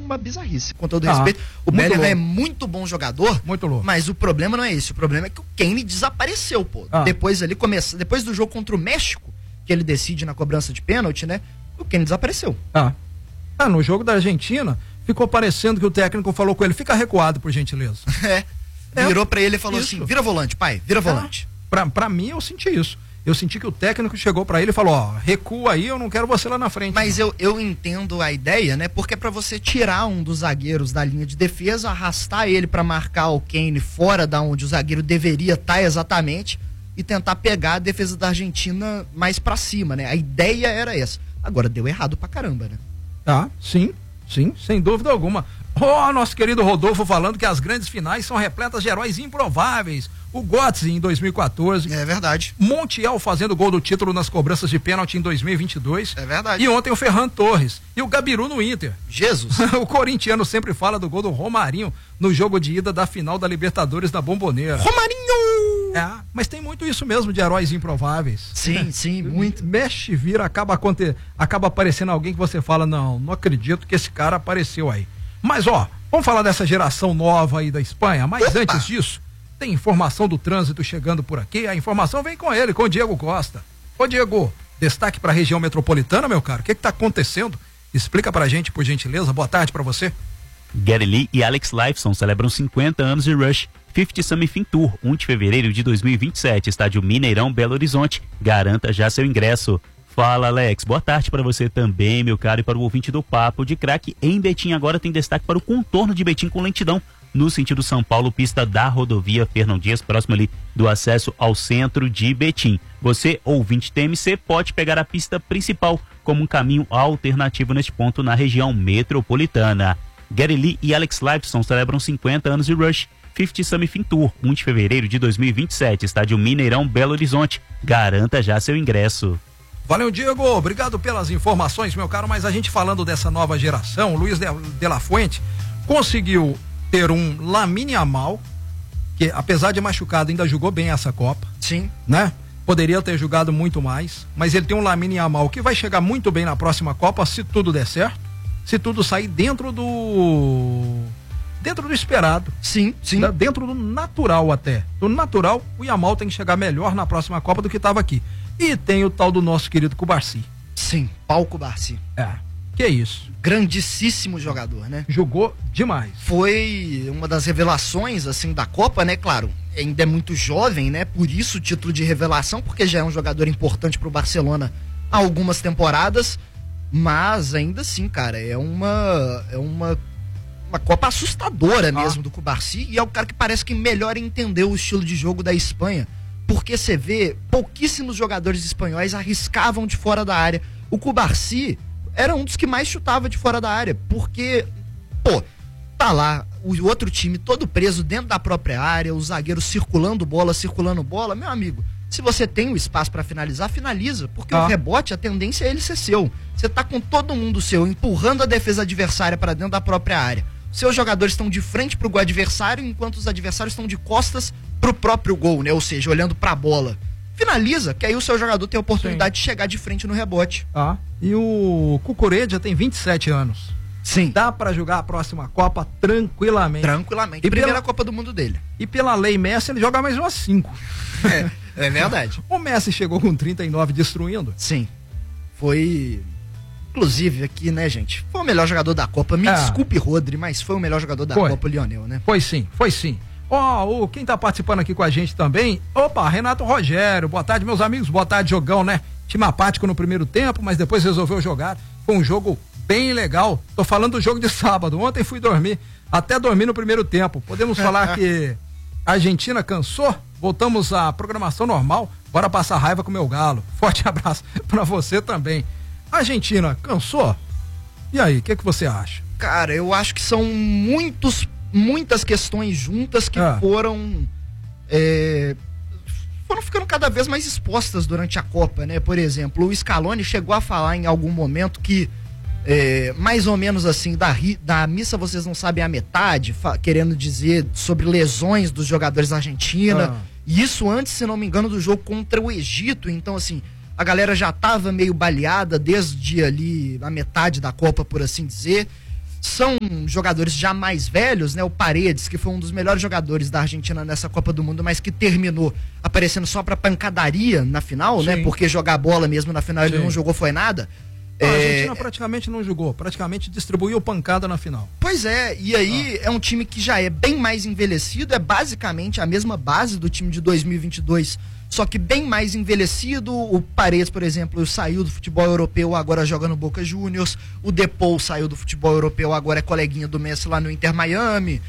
uma bizarrice, com todo respeito. O Bellingham é muito bom jogador, muito louco. Mas o problema não é esse. O problema é que o Kane desapareceu, pô. Depois do jogo contra o México, que ele decide na cobrança de pênalti, né? O Kane desapareceu. No jogo da Argentina, ficou parecendo que o técnico falou com ele, fica recuado, por gentileza. Virou pra ele e falou assim, vira volante, pai, vira volante. Pra mim, eu senti isso. Eu senti que o técnico chegou pra ele e falou, recua aí, eu não quero você lá na frente. Mas eu entendo a ideia, né? Porque é pra você tirar um dos zagueiros da linha de defesa, arrastar ele pra marcar o Kane fora da onde o zagueiro deveria estar exatamente e tentar pegar a defesa da Argentina mais pra cima, né? A ideia era essa. Agora deu errado pra caramba, né? Sim, sem dúvida alguma. Nosso querido Rodolfo falando que as grandes finais são repletas de heróis improváveis. O Götze em 2014. É verdade. Montiel fazendo gol do título nas cobranças de pênalti em 2022. É verdade. E ontem o Ferran Torres. E o Gabiru no Inter. Jesus. O corintiano sempre fala do gol do Romarinho no jogo de ida da final da Libertadores da Bombonera. Romarinho! Mas tem muito isso mesmo de heróis improváveis. Sim, muito. Mexe, vira, acaba aparecendo alguém que você fala, não acredito que esse cara apareceu aí. Mas vamos falar dessa geração nova aí da Espanha, mas antes disso, tem informação do trânsito chegando por aqui, a informação vem com ele, com o Diego Costa. Ô Diego, destaque para a região metropolitana, meu caro, o que tá acontecendo? Explica pra gente, por gentileza, boa tarde pra você. Gary Lee e Alex Lifeson celebram 50 anos de Rush 50 Something Tour, 1 de fevereiro de 2027, estádio Mineirão, Belo Horizonte. Garanta já seu ingresso. Fala, Alex. Boa tarde para você também, meu caro, e para o ouvinte do Papo de Craque. Em Betim agora tem destaque para o contorno de Betim com lentidão no sentido São Paulo, pista da rodovia Fernão Dias, próximo ali do acesso ao centro de Betim. Você, ouvinte TMC, pode pegar a pista principal como um caminho alternativo neste ponto na região metropolitana. Gary Lee e Alex Lifeson celebram 50 anos de Rush 50 Something Tour, 1 de fevereiro de 2027, estádio Mineirão, Belo Horizonte. Garanta já seu ingresso. Valeu, Diego, obrigado pelas informações, meu caro, mas a gente falando dessa nova geração, o Luiz de la Fuente conseguiu ter um Lamine Yamal, que apesar de machucado ainda jogou bem essa Copa. Sim. Né? Poderia ter jogado muito mais, mas ele tem um Lamine Yamal que vai chegar muito bem na próxima Copa, se tudo der certo, se tudo sair dentro do esperado. Sim. Dentro do natural até. Do natural, o Yamal tem que chegar melhor na próxima Copa do que estava aqui. E tem o tal do nosso querido Cubarsí. Sim, Pau Cubarsí. Que isso. Grandíssimo jogador, né? Jogou demais. Foi uma das revelações, assim, da Copa, né? Claro, ainda é muito jovem, né? Por isso o título de revelação, porque já é um jogador importante pro Barcelona há algumas temporadas. Mas ainda assim, cara, é uma Copa assustadora mesmo do Cubarsí. E é o cara que parece que melhor entendeu o estilo de jogo da Espanha. Porque você vê, pouquíssimos jogadores espanhóis arriscavam de fora da área. O Cubarsí era um dos que mais chutava de fora da área, porque, tá lá o outro time todo preso dentro da própria área, os zagueiros circulando bola, meu amigo, se você tem o espaço para finalizar, finaliza, porque o rebote, a tendência é ele ser seu. Você tá com todo mundo seu, empurrando a defesa adversária para dentro da própria área. Seus jogadores estão de frente pro gol adversário, enquanto os adversários estão de costas pro próprio gol, né? Ou seja, olhando pra bola. Finaliza, que aí o seu jogador tem a oportunidade de chegar de frente no rebote. E o Cucurella tem 27 anos. Sim. Dá pra jogar a próxima Copa tranquilamente. E primeira Copa do Mundo dele. E pela lei Messi, ele joga mais umas 5. É verdade. O Messi chegou com 39 destruindo. Sim. Foi... Inclusive aqui, né, gente? Foi o melhor jogador da Copa. Me desculpe, Rodri, mas foi o melhor jogador da Copa, o Lionel, né? Foi sim. Quem tá participando aqui com a gente também? Renato Rogério. Boa tarde, meus amigos. Boa tarde, jogão, né? Time apático no primeiro tempo, mas depois resolveu jogar. Foi um jogo bem legal. Tô falando do jogo de sábado. Ontem fui dormir. Até dormir no primeiro tempo. Podemos falar que a Argentina cansou? Voltamos à programação normal. Bora passar raiva com o meu galo. Forte abraço pra você também. A Argentina cansou? E aí, o que você acha? Cara, eu acho que são muitas questões juntas que foram ficando cada vez mais expostas durante a Copa, né? Por exemplo, o Scaloni chegou a falar em algum momento que mais ou menos assim, da missa vocês não sabem a metade, querendo dizer sobre lesões dos jogadores da Argentina. E isso antes, se não me engano, do jogo contra o Egito. Então, assim, a galera já tava meio baleada desde ali a metade da Copa, por assim dizer. são jogadores já mais velhos, né? O Paredes, que foi um dos melhores jogadores da Argentina nessa Copa do Mundo, mas que terminou aparecendo só pra pancadaria na final, né? Porque jogar bola mesmo na final ele não jogou, foi nada. A Argentina praticamente não jogou, praticamente distribuiu pancada na final. Pois é, e aí é um time que já é bem mais envelhecido, é basicamente a mesma base do time de 2022, só que bem mais envelhecido. O Paredes, por exemplo, saiu do futebol europeu, agora joga no Boca Juniors. O Depou saiu do futebol europeu, agora é coleguinha do Messi lá no Inter Miami.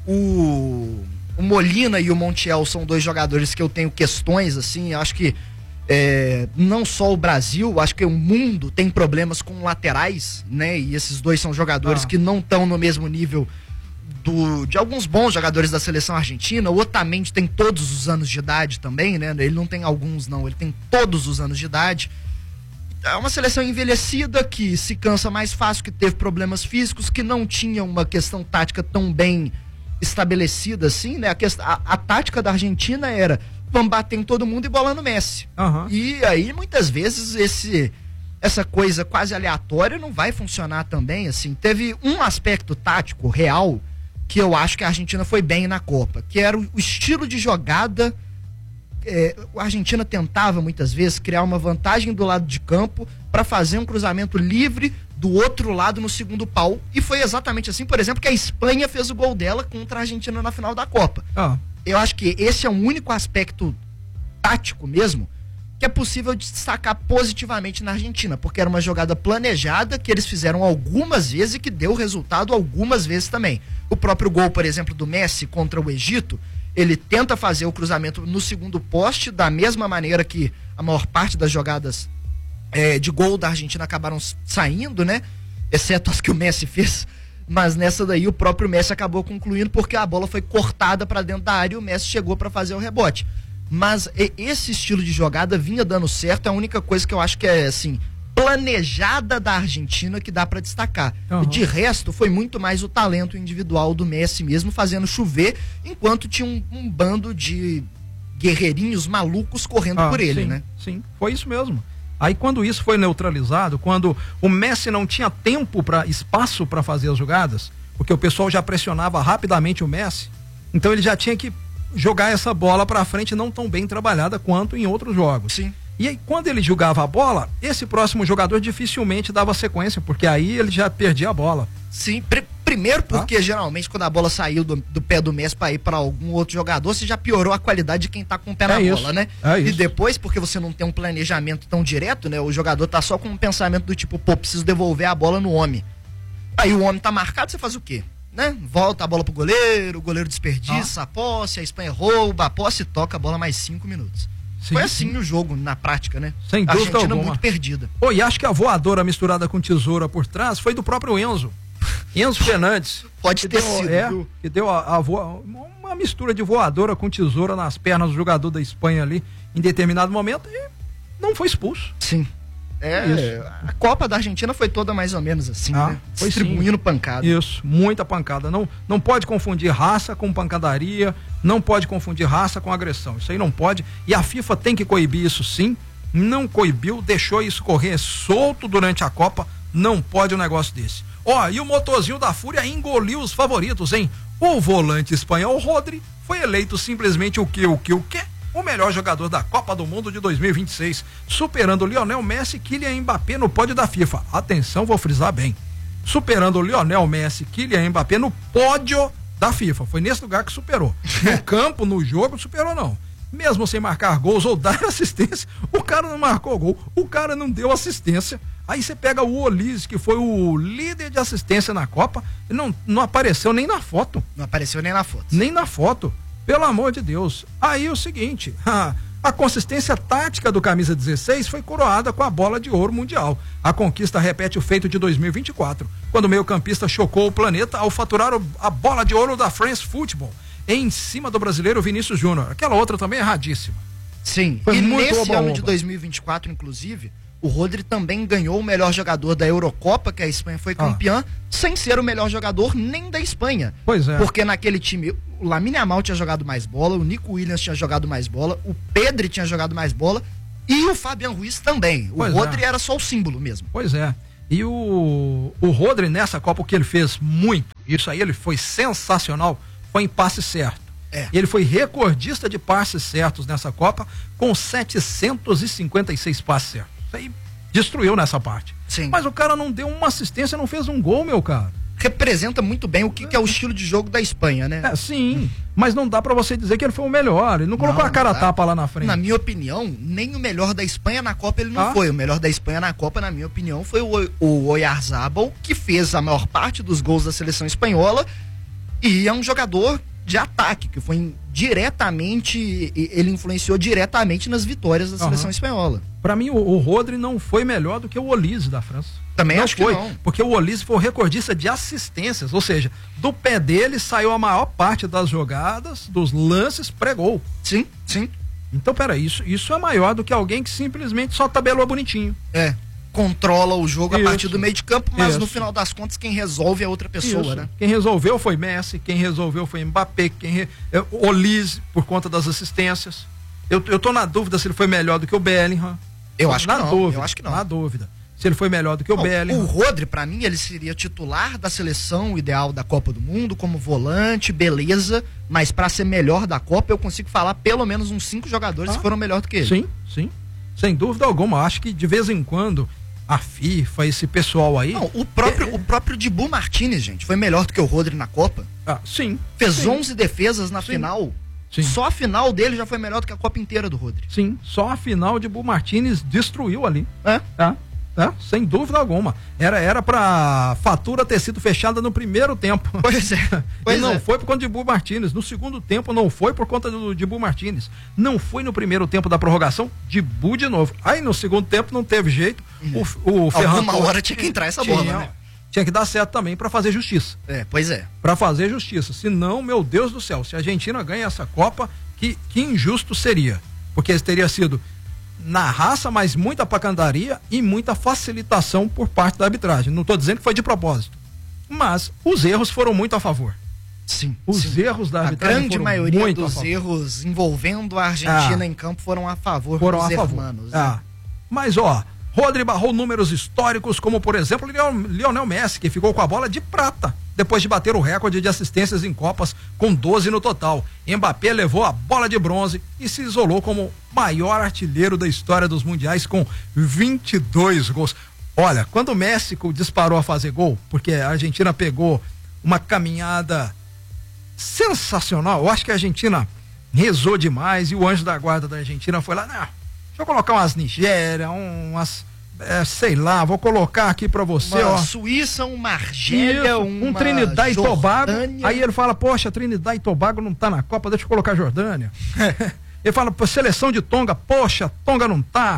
O Molina e o Montiel são dois jogadores que eu tenho questões, assim, acho que não só o Brasil, acho que o mundo tem problemas com laterais, né? E esses dois são jogadores que não estão no mesmo nível de alguns bons jogadores da seleção argentina. O Otamendi tem todos os anos de idade também, né? Ele não tem alguns, não, ele tem todos os anos de idade. É uma seleção envelhecida que se cansa mais fácil, que teve problemas físicos, que não tinha uma questão tática tão bem estabelecida assim, né? A tática da Argentina era: vamos bater em todo mundo e bola no Messi. E aí, muitas vezes, essa coisa quase aleatória não vai funcionar também, assim. Teve um aspecto tático real que eu acho que a Argentina foi bem na Copa, que era o estilo de jogada. A Argentina tentava, muitas vezes, criar uma vantagem do lado de campo para fazer um cruzamento livre do outro lado no segundo pau. E foi exatamente assim, por exemplo, que a Espanha fez o gol dela contra a Argentina na final da Copa. Eu acho que esse é o único aspecto tático mesmo que é possível destacar positivamente na Argentina, porque era uma jogada planejada que eles fizeram algumas vezes e que deu resultado algumas vezes também. O próprio gol, por exemplo, do Messi contra o Egito, ele tenta fazer o cruzamento no segundo poste da mesma maneira que a maior parte das jogadas de gol da Argentina acabaram saindo, né? Exceto as que o Messi fez. Mas nessa daí o próprio Messi acabou concluindo porque a bola foi cortada para dentro da área e o Messi chegou para fazer o rebote. Mas esse estilo de jogada vinha dando certo, é a única coisa que eu acho que é, assim, planejada da Argentina que dá para destacar. De resto, foi muito mais o talento individual do Messi mesmo, fazendo chover, enquanto tinha um bando de guerreirinhos malucos correndo por ele, né? Sim, foi isso mesmo. Aí quando isso foi neutralizado, quando o Messi não tinha espaço para fazer as jogadas, porque o pessoal já pressionava rapidamente o Messi, então ele já tinha que jogar essa bola para frente não tão bem trabalhada quanto em outros jogos. Sim. E aí quando ele jogava a bola, esse próximo jogador dificilmente dava sequência, porque aí ele já perdia a bola. Sim, primeiro porque geralmente quando a bola saiu do pé do Messi para ir para algum outro jogador, você já piorou a qualidade de quem tá com o pé na bola, né? E depois, porque você não tem um planejamento tão direto, né? O jogador tá só com um pensamento do tipo, preciso devolver a bola no homem. Aí o homem tá marcado, você faz o quê? Né? Volta a bola pro goleiro, o goleiro desperdiça a posse, a Espanha rouba a posse e toca a bola mais 5 minutos. Foi assim o jogo, na prática, né? Sem dúvida alguma. A Argentina muito perdida. E acho que a voadora misturada com tesoura por trás foi do próprio Enzo Fernandes. Pode ter sido. Que deu uma mistura de voadora com tesoura nas pernas do jogador da Espanha ali, em determinado momento, e não foi expulso. Sim. A Copa da Argentina foi toda mais ou menos assim, né? Foi distribuindo pancada. Isso, muita pancada. Não pode confundir raça com pancadaria, não pode confundir raça com agressão. Isso aí não pode. E a FIFA tem que coibir isso sim. Não coibiu, deixou isso correr solto durante a Copa. Não pode um negócio desse. E o motorzinho da Fúria engoliu os favoritos, hein? O volante espanhol Rodri foi eleito simplesmente o quê? O melhor jogador da Copa do Mundo de 2026, superando Lionel Messi e Kylian Mbappé no pódio da FIFA. Atenção, vou frisar bem. Superando Lionel Messi e Kylian Mbappé no pódio da FIFA. Foi nesse lugar que superou. No campo, no jogo, superou não. Mesmo sem marcar gols ou dar assistência, o cara não marcou gol, o cara não deu assistência. Aí você pega o Olise, que foi o líder de assistência na Copa, e não apareceu nem na foto. Não apareceu nem na foto. Nem na foto. Pelo amor de Deus. Aí o seguinte, a consistência tática do camisa 16 foi coroada com a bola de ouro mundial. A conquista repete o feito de 2024, quando o meio-campista chocou o planeta ao faturar a bola de ouro da France Football em cima do brasileiro Vinícius Júnior. Aquela outra também erradíssima. Sim, foi muito nesse ano de 2024, inclusive, o Rodri também ganhou o melhor jogador da Eurocopa, que a Espanha foi campeã, sem ser o melhor jogador nem da Espanha. Pois é. Porque naquele time, o Lamine Yamal tinha jogado mais bola, o Nico Williams tinha jogado mais bola, o Pedri tinha jogado mais bola e o Fabian Ruiz também. O Rodri era só o símbolo mesmo. Pois é. E o Rodri nessa Copa, o que ele fez muito, isso aí ele foi sensacional, foi em passe certo. Ele foi recordista de passes certos nessa Copa, com 756 passes certos. Isso aí destruiu nessa parte. Sim. Mas o cara não deu uma assistência, não fez um gol, meu cara. Representa muito bem o que é o estilo de jogo da Espanha, né? Sim, mas não dá pra você dizer que ele foi o melhor. Ele não colocou a cara a tapa lá na frente. Na minha opinião, nem o melhor da Espanha na Copa ele não foi. O melhor da Espanha na Copa, na minha opinião, foi o Oyarzabal, que fez a maior parte dos gols da seleção espanhola e é um jogador de ataque, que foi ele influenciou diretamente nas vitórias da seleção espanhola. Pra mim, o Rodri não foi melhor do que o Olise da França. Também não acho foi, que não. porque o Olise foi o recordista de assistências, ou seja, do pé dele saiu a maior parte das jogadas, dos lances pré-gol. Sim, sim. Então, peraí, isso é maior do que alguém que simplesmente só tabelou bonitinho. Controla o jogo a partir do meio de campo, mas no final das contas quem resolve é outra pessoa, né? Quem resolveu foi Messi, quem resolveu foi Mbappé, Olise por conta das assistências. Eu tô na dúvida se ele foi melhor do que o Bellingham. Eu acho que não. Na dúvida. Se ele foi melhor do que o Bellingham. O Rodri, pra mim, ele seria titular da seleção ideal da Copa do Mundo, como volante, beleza, mas pra ser melhor da Copa, eu consigo falar pelo menos uns 5 jogadores que foram melhor do que ele. Sim. Sem dúvida alguma. Acho que de vez em quando a FIFA, esse pessoal aí... Não, o próprio Dibu Martínez, gente, foi melhor do que o Rodri na Copa. Sim. Fez 11 defesas na final. Sim. Só a final dele já foi melhor do que a Copa inteira do Rodri. Sim, só a final de Dibu Martínez destruiu ali. Sem dúvida alguma. Era pra fatura ter sido fechada no primeiro tempo. Pois é. E não foi por conta de Dibu Martínez. No segundo tempo não foi por conta do Dibu Martínez. Não foi no primeiro tempo da prorrogação, Dibu de novo. Aí no segundo tempo não teve jeito. O Ferran Alguma hora tinha que entrar essa bola, né? Tinha que dar certo também pra fazer justiça. Pois é. Pra fazer justiça. Senão, meu Deus do céu, se a Argentina ganha essa Copa, que injusto seria. Porque teria sido na raça, mas muita pacandaria e muita facilitação por parte da arbitragem. Não estou dizendo que foi de propósito, mas os erros foram muito a favor. Sim. Os erros da arbitragem. A grande maioria dos erros envolvendo a Argentina em campo foram a favor dos hermanos. Mas Rodri barrou números históricos, como por exemplo Lionel Messi, que ficou com a bola de prata depois de bater o recorde de assistências em Copas com 12 no total. Mbappé levou a bola de bronze e se isolou como maior artilheiro da história dos mundiais com 22 gols. Olha, quando o México disparou a fazer gol, porque a Argentina pegou uma caminhada sensacional, eu acho que a Argentina rezou demais e o anjo da guarda da Argentina foi lá, deixa eu colocar umas Nigéria, sei lá, vou colocar aqui pra você, uma Suíça, uma Argélia, um Trinidad e Tobago. Aí ele fala, poxa, Trinidad e Tobago não tá na Copa, deixa eu colocar Jordânia. Ele fala, seleção de Tonga, poxa, Tonga não tá.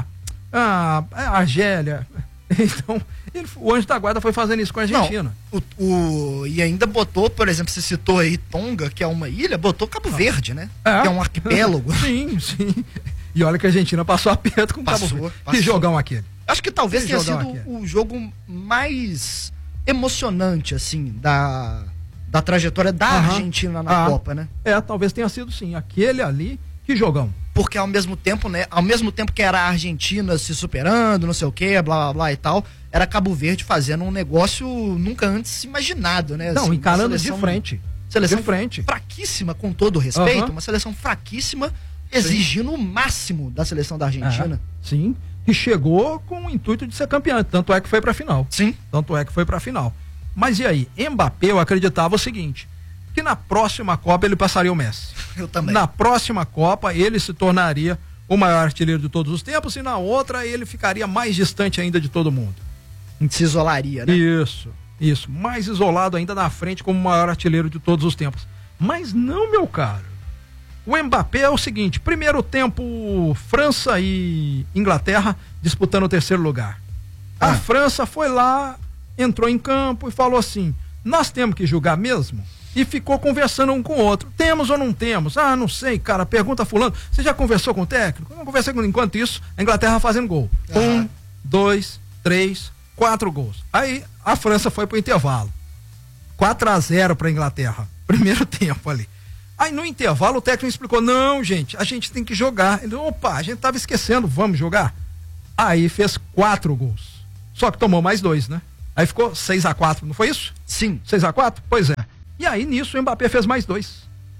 Argélia. Então, o anjo da guarda foi fazendo isso com a Argentina. E ainda botou, por exemplo, você citou aí Tonga, que é uma ilha, botou Cabo Verde, né? Que é um arquipélago. Sim. E olha que a Argentina passou aperto com Cabo Verde. Que jogão aquele. Acho que talvez tenha sido o jogo mais emocionante, assim, da trajetória da Argentina na Copa, né? Talvez tenha sido sim. Aquele ali, que jogão. Porque ao mesmo tempo, né? Ao mesmo tempo que era a Argentina se superando, não sei o quê, blá, blá, blá e tal, era Cabo Verde fazendo um negócio nunca antes imaginado, né? Não, encarando de frente. Seleção fraquíssima, com todo o respeito, uma seleção fraquíssima, exigindo o máximo da seleção da Argentina. Sim. E chegou com o intuito de ser campeão, tanto é que foi pra final. Sim. Tanto é que foi pra final. Mas e aí? Mbappé, eu acreditava o seguinte, que na próxima Copa ele passaria o Messi. Eu também. Na próxima Copa ele se tornaria o maior artilheiro de todos os tempos e na outra ele ficaria mais distante ainda de todo mundo. Se isolaria, né? Isso. Mais isolado ainda na frente como o maior artilheiro de todos os tempos. Mas não, meu caro. O Mbappé é o seguinte, primeiro tempo França e Inglaterra disputando o terceiro lugar. A França foi lá, entrou em campo e falou assim, nós temos que jogar mesmo? E ficou conversando um com o outro. Temos ou não temos? Não sei, cara, pergunta fulano. Você já conversou com o técnico? Eu não conversei com ele. Enquanto isso, a Inglaterra fazendo gol. 1, 2, 3, 4 gols. Aí a França foi pro intervalo. 4-0 pra Inglaterra. Primeiro tempo ali. Aí no intervalo o técnico explicou, não gente, a gente tem que jogar. Ele, a gente tava esquecendo, vamos jogar? Aí fez 4 gols. Só que tomou mais 2, né? Aí ficou 6-4, não foi isso? Sim. 6-4? Pois é. E aí, nisso, o Mbappé fez mais 2.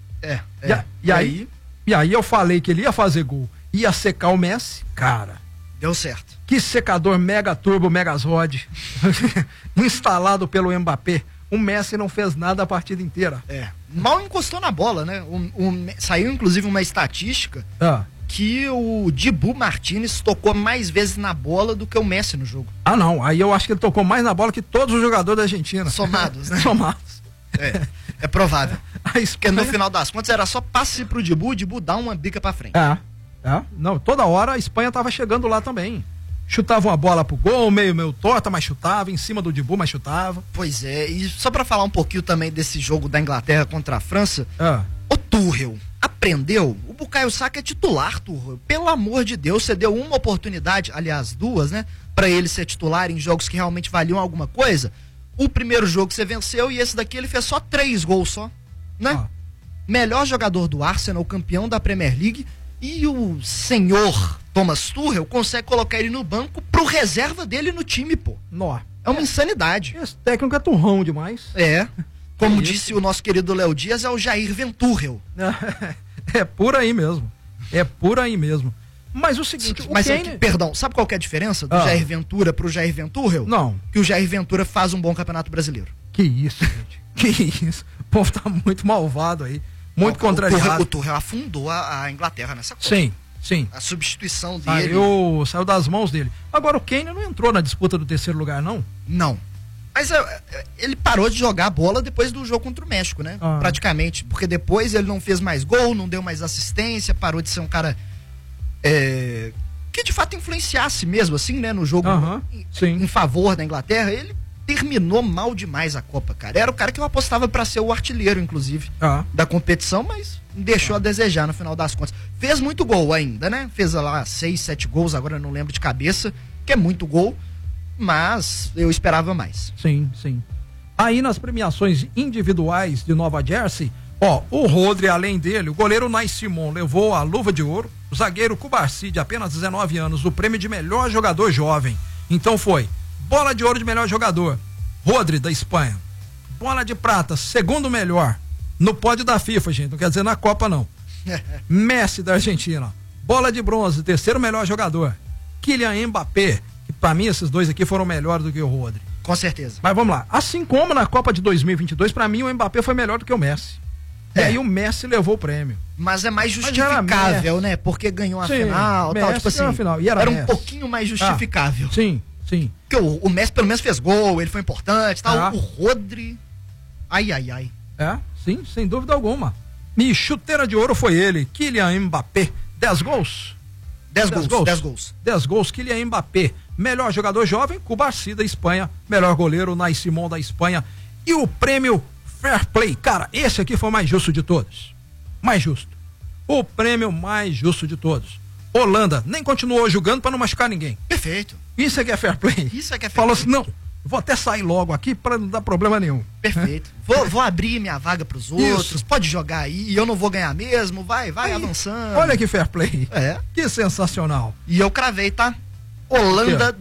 E aí eu falei que ele ia fazer gol, ia secar o Messi, cara. Deu certo. Que secador mega turbo, Megazord, instalado pelo Mbappé. O Messi não fez nada a partida inteira. Mal encostou na bola, né? Saiu, inclusive, uma estatística que o Dibu Martínez tocou mais vezes na bola do que o Messi no jogo. Ah, não. Aí eu acho que ele tocou mais na bola que todos os jogadores da Argentina. Somados, né? Somados. É provável. Espanha... Porque no final das contas era só passe pro Dibu, o Dibu dá uma bica pra frente. Não, toda hora a Espanha tava chegando lá também. Chutava uma bola pro gol, meio torta, mas chutava, em cima do Dibu, mas chutava. Pois é, e só pra falar um pouquinho também desse jogo da Inglaterra contra a França, o Tuchel aprendeu, o Bukayo Saka é titular, Tuchel, pelo amor de Deus, você deu uma oportunidade, aliás 2, né, pra ele ser titular em jogos que realmente valiam alguma coisa. O primeiro jogo você venceu e esse daqui ele fez só 3 gols só, né? Melhor jogador do Arsenal, campeão da Premier League, e o senhor Thomas Tuchel consegue colocar ele no banco pro reserva dele no time, pô. É uma insanidade. Esse técnico é turrão demais. Como disse o nosso querido Léo Dias, é o Jair Venturrel. É por aí mesmo. É por aí mesmo. Mas o seguinte, mas perdão, sabe qual que é a diferença do Jair Ventura pro Jair Venturel? Não. Que o Jair Ventura faz um bom campeonato brasileiro. Que isso, gente. Que isso. O povo tá muito malvado aí. Muito contrariado. O Tuchel afundou a Inglaterra nessa Copa. Sim. A substituição dele. Saiu das mãos dele. Agora o Kane não entrou na disputa do terceiro lugar, não? Não. Mas ele parou de jogar a bola depois do jogo contra o México, né? Praticamente. Porque depois ele não fez mais gol, não deu mais assistência, parou de ser um cara que de fato influenciasse mesmo, assim, né? No jogo em favor da Inglaterra. Ele terminou mal demais a Copa, cara. Era o cara que eu apostava pra ser o artilheiro, inclusive, da competição, mas deixou a desejar no final das contas. Fez muito gol ainda, né? Fez lá 6, 7 gols, agora eu não lembro de cabeça, que é muito gol, mas eu esperava mais. Sim. Aí nas premiações individuais de Nova Jersey, o Rodri, além dele, o goleiro Nai Simon levou a luva de ouro, o zagueiro Cubarsi, de apenas 19 anos, o prêmio de melhor jogador jovem. Então foi bola de ouro de melhor jogador, Rodri, da Espanha. Bola de prata, segundo melhor, no pódio da FIFA, gente, não quer dizer na Copa, não. Messi, da Argentina. Bola de bronze, terceiro melhor jogador, Kylian Mbappé, que pra mim esses dois aqui foram melhores do que o Rodri. Com certeza. Mas vamos lá, assim como na Copa de 2022, pra mim o Mbappé foi melhor do que o Messi. E aí o Messi levou o prêmio. Mas é mais justificável, né? Porque ganhou a final, tal, tipo assim. E era um pouquinho mais justificável. Sim. Porque o Messi pelo menos fez gol, ele foi importante, tal. O Rodri, ai. Sim, sem dúvida alguma. E chuteira de ouro foi ele, Kylian Mbappé, 10 gols. 10 gols. 10 gols, Kylian Mbappé. Melhor jogador jovem, Cubarsi, da Espanha. Melhor goleiro, Nai Simon, da Espanha. E o prêmio Fair Play, cara, esse aqui foi o mais justo de todos. Mais justo. O prêmio mais justo de todos. Holanda nem continuou jogando pra não machucar ninguém. Perfeito. Isso aqui é fair play. Falou assim, não, vou até sair logo aqui pra não dar problema nenhum. Perfeito. Vou abrir minha vaga pros outros, pode jogar aí, e eu não vou ganhar mesmo, vai avançando. Olha que fair play. Que sensacional. E eu cravei, tá? Holanda,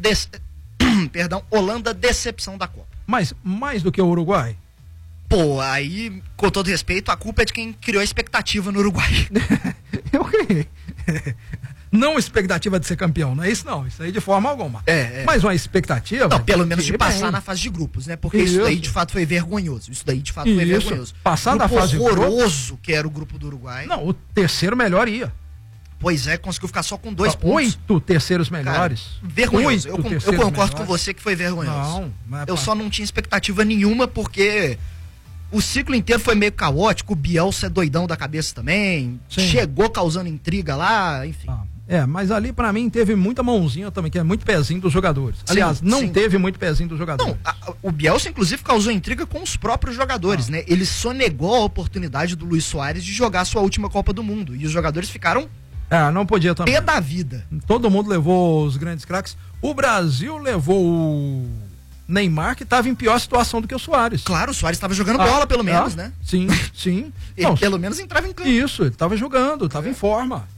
Holanda decepção da Copa. Mas mais do que o Uruguai? Pô, aí, com todo respeito, a culpa é de quem criou a expectativa no Uruguai. Eu criei. Não expectativa de ser campeão, não é isso não, isso aí de forma alguma. Mas uma expectativa... Não, pelo menos de passar na fase de grupos, né? Porque isso daí de fato foi vergonhoso. Passar da fase de grupos... horroroso que era o grupo do Uruguai. Não, o terceiro melhor ia. Pois é, conseguiu ficar só com 2 pontos. 8 terceiros melhores. Cara, vergonhoso. Eu concordo com você que foi vergonhoso. Eu só não tinha expectativa nenhuma porque... O ciclo inteiro foi meio caótico, o Bielsa é doidão da cabeça também, chegou causando intriga lá, enfim. Mas ali pra mim teve muita mãozinha também, que é muito pezinho dos jogadores. Aliás, não teve muito pezinho dos jogadores. Não, o Bielsa inclusive causou intriga com os próprios jogadores, né? Ele sonegou a oportunidade do Luis Soares de jogar a sua última Copa do Mundo, e os jogadores ficaram não podia também. Pé da vida. Todo mundo levou os grandes craques. O Brasil levou o Neymar, que estava em pior situação do que o Soares. Claro, o Soares estava jogando bola, pelo menos, né? Sim. Ele pelo menos entrava em campo. Isso, ele estava jogando, estava em forma.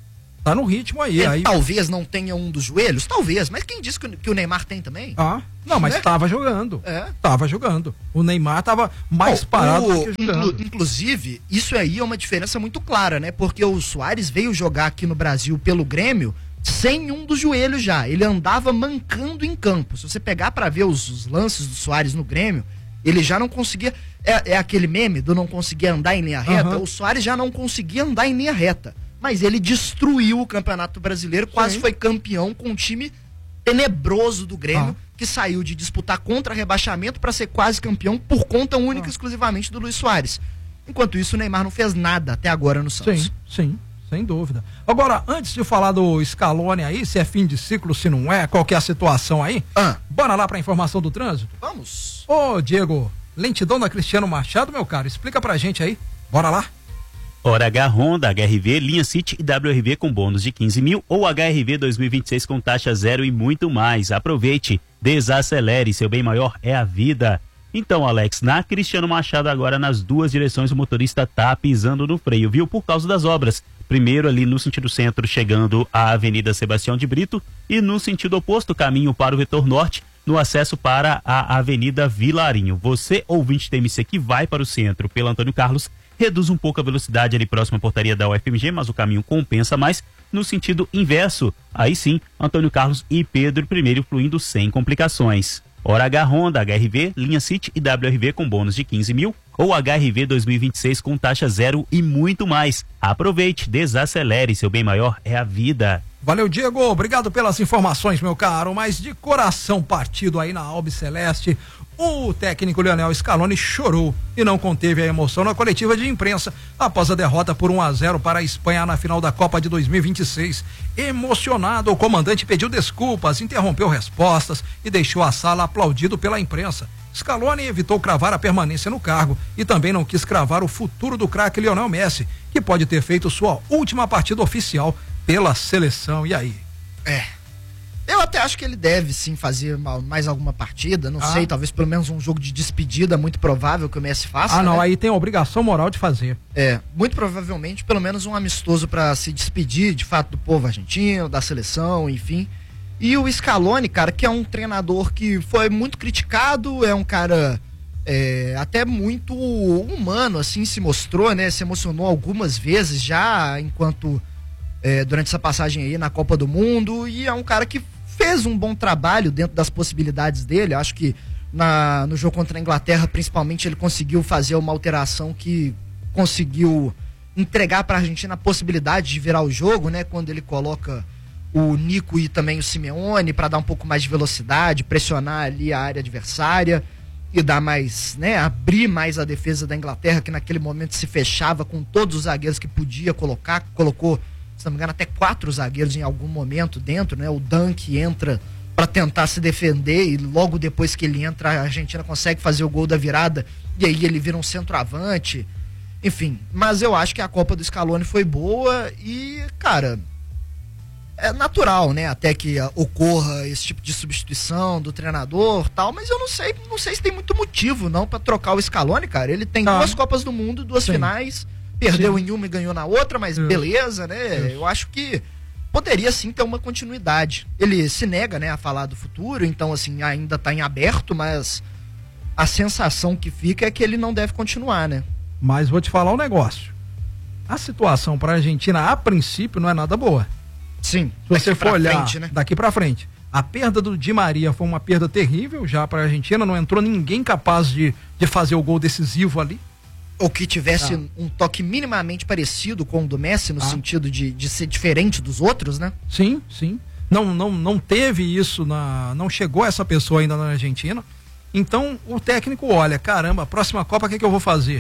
Tá no ritmo aí. Ele talvez não tenha um dos joelhos, talvez, mas quem disse que o Neymar tem também? Não, mas tava jogando. Tava jogando. O Neymar tava mais parado do que jogando. Inclusive, isso aí é uma diferença muito clara, né? Porque o Suárez veio jogar aqui no Brasil pelo Grêmio sem um dos joelhos já. Ele andava mancando em campo. Se você pegar pra ver os lances do Suárez no Grêmio, ele já não conseguia... É aquele meme do não conseguir andar em linha reta? O Suárez já não conseguia andar em linha reta. Mas ele destruiu o Campeonato Brasileiro, quase foi campeão com um time tenebroso do Grêmio, que saiu de disputar contra rebaixamento para ser quase campeão por conta única e exclusivamente do Luis Suárez. Enquanto isso, o Neymar não fez nada até agora no Santos. Sim, sem dúvida. Agora, antes de falar do Scaloni aí, se é fim de ciclo, se não é, qual que é a situação aí, bora lá para a informação do trânsito? Vamos. Ô, Diego, lentidão da Cristiano Machado, meu caro, explica pra gente aí, bora lá. Hora H Honda, HRV, linha City e WRV com bônus de 15 mil ou HRV 2026 com taxa zero e muito mais. Aproveite, desacelere, seu bem maior é a vida. Então, Alex, na Cristiano Machado agora nas duas direções o motorista tá pisando no freio, viu? Por causa das obras. Primeiro ali no sentido centro, chegando à Avenida Sebastião de Brito, e no sentido oposto, caminho para o vetor norte, no acesso para a Avenida Vilarinho. Você, ouvinte TMC, que vai para o centro pela Antônio Carlos, reduz um pouco a velocidade ali próximo à portaria da UFMG, mas o caminho compensa mais no sentido inverso. Aí sim, Antônio Carlos e Pedro I fluindo sem complicações. Hora H Honda, HRV, linha City e WRV com bônus de 15 mil ou HRV 2026 com taxa zero e muito mais. Aproveite, desacelere, seu bem maior é a vida. Valeu, Diego, obrigado pelas informações, meu caro, mas de coração partido aí na Albi Celeste, o técnico Lionel Scaloni chorou e não conteve a emoção na coletiva de imprensa após a derrota por 1-0 para a Espanha na final da Copa de 2026. Emocionado, o comandante pediu desculpas, interrompeu respostas e deixou a sala aplaudido pela imprensa. Scaloni evitou cravar a permanência no cargo e também não quis cravar o futuro do craque Lionel Messi, que pode ter feito sua última partida oficial pela seleção. E aí? Eu até acho que ele deve sim fazer mais alguma partida, não sei, talvez pelo menos um jogo de despedida, muito provável que o Messi faça. Não, né? Aí tem a obrigação moral de fazer. Muito provavelmente pelo menos um amistoso para se despedir de fato do povo argentino, da seleção, enfim. E o Scaloni, cara, que é um treinador que foi muito criticado, é um cara até muito humano, assim, se mostrou, né? Se emocionou algumas vezes já enquanto durante essa passagem aí na Copa do Mundo, e é um cara que fez um bom trabalho dentro das possibilidades dele. Acho que no jogo contra a Inglaterra, principalmente, ele conseguiu fazer uma alteração que conseguiu entregar para a Argentina a possibilidade de virar o jogo, né? Quando ele coloca o Nico e também o Simeone para dar um pouco mais de velocidade, pressionar ali a área adversária e dar mais, né? Abrir mais a defesa da Inglaterra, que naquele momento se fechava com todos os zagueiros que podia colocar, colocou, se não me engano, até 4 zagueiros em algum momento dentro, né? O Dunk entra para tentar se defender e logo depois que ele entra a Argentina consegue fazer o gol da virada e aí ele vira um centroavante, enfim. Mas eu acho que a Copa do Scaloni foi boa e, cara, é natural, né? Até que ocorra esse tipo de substituição do treinador, tal, mas eu não sei se tem muito motivo não para trocar o Scaloni, cara. Ele tem 2 Copas do Mundo, 2 finais. Perdeu em uma e ganhou na outra, mas beleza, né? Eu acho que poderia sim ter uma continuidade. Ele se nega, né, a falar do futuro, então assim, ainda tá em aberto, mas a sensação que fica é que ele não deve continuar, né? Mas vou te falar um negócio. A situação para a Argentina, a princípio, não é nada boa. Sim. Se você for olhar daqui para frente, a perda do Di Maria foi uma perda terrível já para a Argentina, não entrou ninguém capaz de fazer o gol decisivo ali. Ou que tivesse um toque minimamente parecido com o do Messi, no sentido de ser diferente dos outros, né? Sim. Não teve isso, não chegou essa pessoa ainda na Argentina. Então o técnico olha, caramba, a próxima Copa o que eu vou fazer?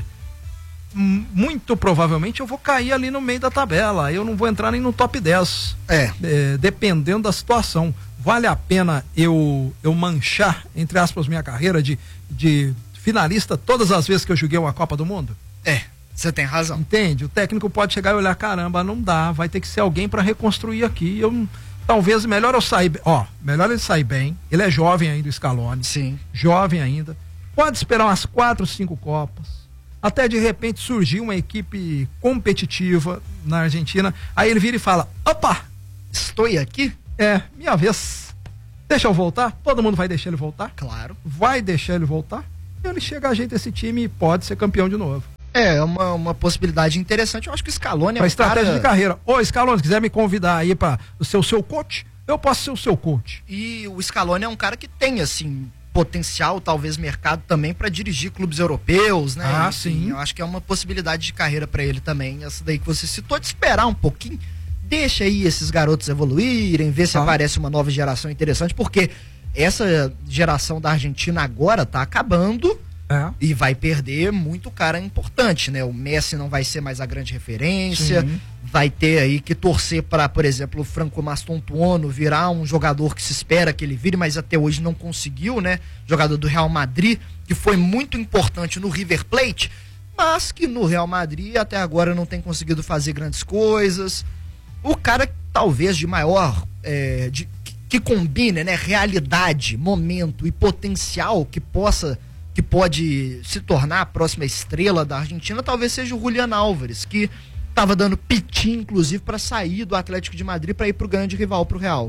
Muito provavelmente eu vou cair ali no meio da tabela, eu não vou entrar nem no top 10. Dependendo da situação. Vale a pena eu manchar, entre aspas, minha carreira de finalista todas as vezes que eu joguei uma Copa do Mundo? Você tem razão. Entende? O técnico pode chegar e olhar, caramba, não dá, vai ter que ser alguém para reconstruir aqui. Talvez melhor ele sair bem. Ele é jovem ainda, o Scaloni. Sim. Jovem ainda. Pode esperar umas 4, 5 Copas. até de repente surgir uma equipe competitiva na Argentina, aí ele vira e fala, opa, estou aqui? Minha vez, deixa eu voltar, todo mundo vai deixar ele voltar? Claro. Vai deixar ele voltar? Ele chega, ajeita esse time e pode ser campeão de novo. É uma possibilidade interessante. Eu acho que o Scaloni é uma estratégia de carreira. Ô, Scaloni, se quiser me convidar aí para ser o seu coach, eu posso ser o seu coach. E o Scaloni é um cara que tem, assim, potencial, talvez mercado também para dirigir clubes europeus, né? Ah, enfim, sim. Eu acho que é uma possibilidade de carreira para ele também. Essa daí que você citou, de esperar um pouquinho. Deixa aí esses garotos evoluírem, ver se aparece uma nova geração interessante, porque essa geração da Argentina agora tá acabando. E vai perder muito cara importante, né? O Messi não vai ser mais a grande referência. Sim. Vai ter aí que torcer para, por exemplo, o Franco Mastantuono virar um jogador que se espera que ele vire, mas até hoje não conseguiu, né? Jogador do Real Madrid, que foi muito importante no River Plate, mas que no Real Madrid até agora não tem conseguido fazer grandes coisas. O cara talvez de maior, que combine, né? Realidade, momento e potencial que pode se tornar a próxima estrela da Argentina, talvez seja o Julián Álvares, que estava dando piti, inclusive, para sair do Atlético de Madrid para ir pro grande rival, pro Real.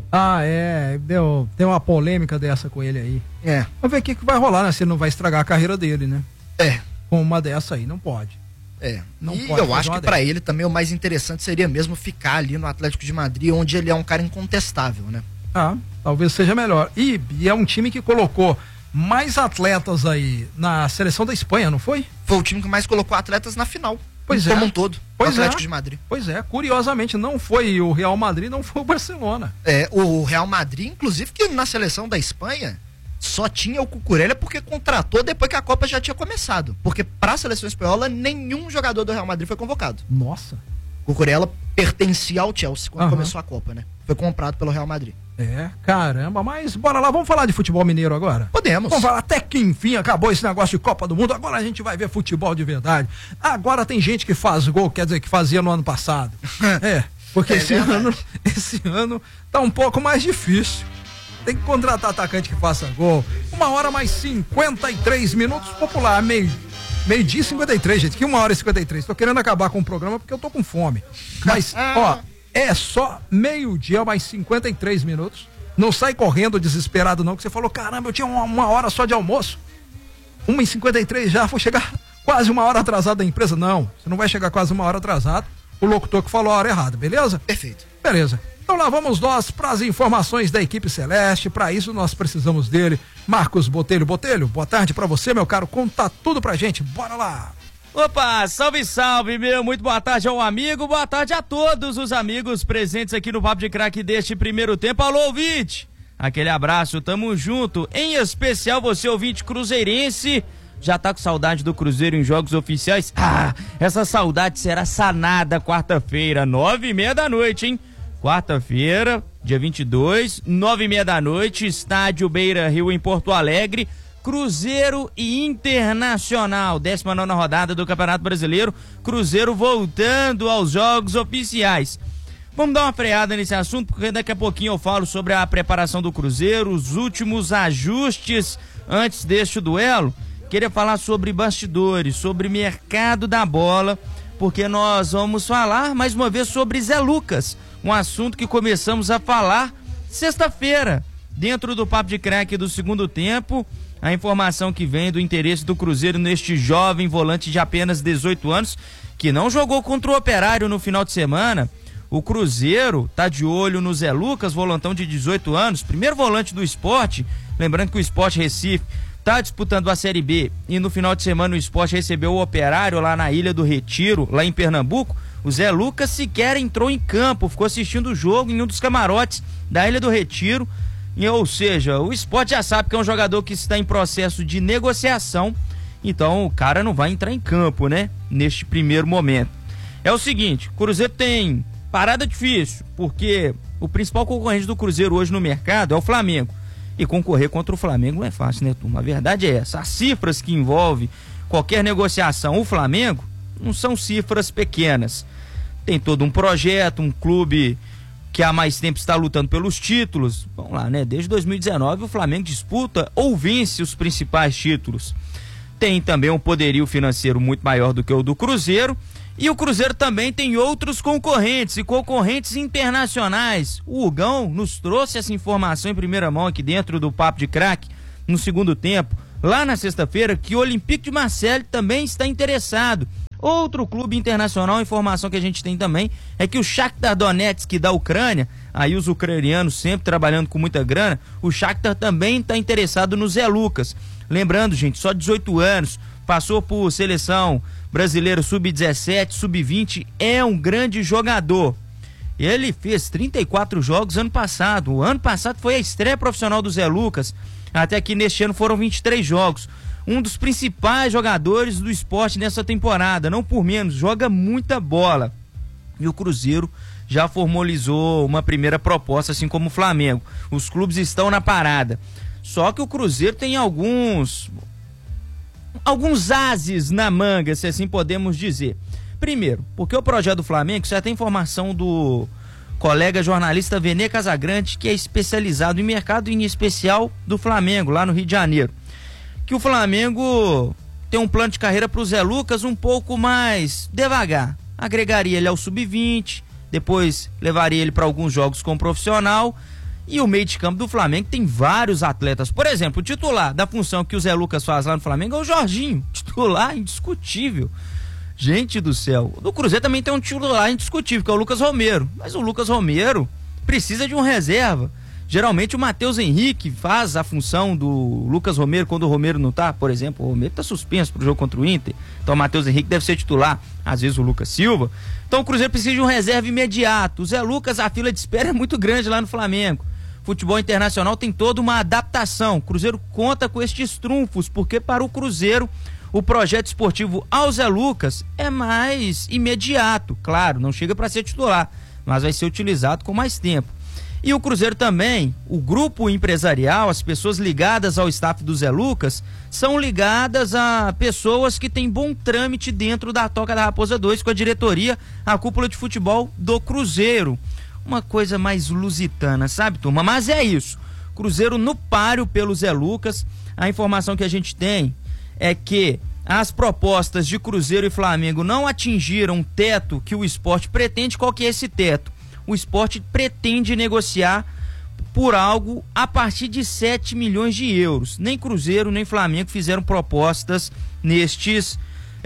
Tem uma polêmica dessa com ele aí. Vamos ver o que vai rolar, né? Se ele não vai estragar a carreira dele, né? Com uma dessa aí, não pode. Não pode. Eu acho que para ele também o mais interessante seria mesmo ficar ali no Atlético de Madrid, onde ele é um cara incontestável, né? Talvez seja melhor. E é um time que colocou mais atletas aí na seleção da Espanha, não foi? Foi o time que mais colocou atletas na final. Como um todo. Pois Atlético de Madrid. Pois é, curiosamente não foi o Real Madrid, não foi o Barcelona. O Real Madrid, inclusive, que na seleção da Espanha só tinha o Cucurella porque contratou depois que a Copa já tinha começado. Porque para a seleção espanhola, nenhum jogador do Real Madrid foi convocado. Nossa. O Cucurella pertencia ao Chelsea quando começou a Copa, né? Foi comprado pelo Real Madrid. Caramba, mas bora lá, vamos falar de futebol mineiro agora? Podemos. Vamos falar, até que enfim acabou esse negócio de Copa do Mundo, agora a gente vai ver futebol de verdade. Agora tem gente que faz gol, quer dizer, que fazia no ano passado. Porque esse ano tá um pouco mais difícil. Tem que contratar atacante que faça gol. 1h mais 53 minutos, popular, meio-dia e 53, gente, que 1h e 53. Tô querendo acabar com o programa porque eu tô com fome. Mas, é só meio-dia mais 53 minutos. Não sai correndo desesperado não, que você falou, caramba, eu tinha uma hora só de almoço. 1h53 já, vou chegar quase 1 hora atrasado da empresa. Não, você não vai chegar quase 1 hora atrasado. O locutor que falou a hora errada, beleza? Perfeito. Beleza. Então lá vamos nós para as informações da equipe celeste. Para isso nós precisamos dele, Marcos Botelho. Botelho, boa tarde para você, meu caro. Conta tudo pra gente. Bora lá. Opa, salve, salve, meu. Muito boa tarde ao amigo, boa tarde a todos os amigos presentes aqui no Papo de Craque deste primeiro tempo. Alô, ouvinte, aquele abraço, tamo junto. Em especial você, ouvinte cruzeirense, já tá com saudade do Cruzeiro em jogos oficiais? Essa saudade será sanada quarta-feira, 9h30 da noite, hein? Quarta-feira, dia 22, 9h30 da noite, estádio Beira-Rio em Porto Alegre. Cruzeiro e Internacional, 19ª rodada do Campeonato Brasileiro, Cruzeiro voltando aos jogos oficiais. Vamos dar uma freada nesse assunto, porque daqui a pouquinho eu falo sobre a preparação do Cruzeiro, os últimos ajustes antes deste duelo. Queria falar sobre bastidores, sobre mercado da bola, porque nós vamos falar mais uma vez sobre Zé Lucas, um assunto que começamos a falar sexta-feira, dentro do Papo de Craque do segundo tempo. A informação que vem do interesse do Cruzeiro neste jovem volante de apenas 18 anos, que não jogou contra o Operário no final de semana. O Cruzeiro tá de olho no Zé Lucas, volantão de 18 anos, primeiro volante do Sport. Lembrando que o Sport Recife tá disputando a Série B e no final de semana o Sport recebeu o Operário lá na Ilha do Retiro, lá em Pernambuco. O Zé Lucas sequer entrou em campo, ficou assistindo o jogo em um dos camarotes da Ilha do Retiro. Ou seja, o Sport já sabe que é um jogador que está em processo de negociação, então o cara não vai entrar em campo, né? Neste primeiro momento. É o seguinte, o Cruzeiro tem parada difícil, porque o principal concorrente do Cruzeiro hoje no mercado é o Flamengo. E concorrer contra o Flamengo não é fácil, né, turma? A verdade é essa. As cifras que envolvem qualquer negociação, o Flamengo, não são cifras pequenas. Tem todo um projeto, um clube que há mais tempo está lutando pelos títulos. Vamos lá, né? Desde 2019 o Flamengo disputa ou vence os principais títulos. tem também um poderio financeiro muito maior do que o do Cruzeiro. E o Cruzeiro também tem outros concorrentes e concorrentes internacionais. O Hugão nos trouxe essa informação em primeira mão aqui dentro do Papo de Craque, no segundo tempo, lá na sexta-feira, que o Olympique de Marseille também está interessado. Outro clube internacional, a informação que a gente tem também, é que o Shakhtar Donetsk da Ucrânia, aí os ucranianos sempre trabalhando com muita grana, o Shakhtar também está interessado no Zé Lucas. Lembrando, gente, só 18 anos, passou por seleção brasileira sub-17, sub-20, é um grande jogador. Ele fez 34 jogos ano passado. O ano passado foi a estreia profissional do Zé Lucas. Até aqui neste ano foram 23 jogos. Um dos principais jogadores do esporte nessa temporada, não por menos, joga muita bola. E o Cruzeiro já formalizou uma primeira proposta, assim como o Flamengo. Os clubes estão na parada. Só que o Cruzeiro tem alguns ases na manga, se assim podemos dizer. Primeiro, porque o projeto do Flamengo, isso já tem informação do colega jornalista Venê Casagrande, que é especializado em mercado, em especial do Flamengo, lá no Rio de Janeiro. Que o Flamengo tem um plano de carreira para o Zé Lucas um pouco mais devagar. Agregaria ele ao sub-20, depois levaria ele para alguns jogos com profissional. E o meio de campo do Flamengo tem vários atletas. Por exemplo, o titular da função que o Zé Lucas faz lá no Flamengo é o Jorginho. Titular indiscutível. Gente do céu. Do Cruzeiro também tem um titular indiscutível, que é o Lucas Romero. Mas o Lucas Romero precisa de um reserva. Geralmente o Matheus Henrique faz a função do Lucas Romero quando o Romero não tá. Por exemplo, o Romero tá suspenso pro jogo contra o Inter. Então o Matheus Henrique deve ser titular. Às vezes o Lucas Silva. Então o Cruzeiro precisa de um reserva imediato. O Zé Lucas, a fila de espera é muito grande lá no Flamengo. Futebol internacional tem toda uma adaptação. O Cruzeiro conta com estes trunfos, porque para o Cruzeiro o projeto esportivo ao Zé Lucas é mais imediato. Claro, não chega para ser titular, mas vai ser utilizado com mais tempo. E o Cruzeiro também, o grupo empresarial, as pessoas ligadas ao staff do Zé Lucas, são ligadas a pessoas que têm bom trâmite dentro da Toca da Raposa 2 com a diretoria, a cúpula de futebol do Cruzeiro. Uma coisa mais lusitana, sabe, turma? Mas é isso. Cruzeiro no páreo pelo Zé Lucas. A informação que a gente tem é que as propostas de Cruzeiro e Flamengo não atingiram o teto que o esporte pretende. Qual que é esse teto? O esporte pretende negociar por algo a partir de 7 milhões de euros. Nem Cruzeiro, nem Flamengo fizeram propostas nestes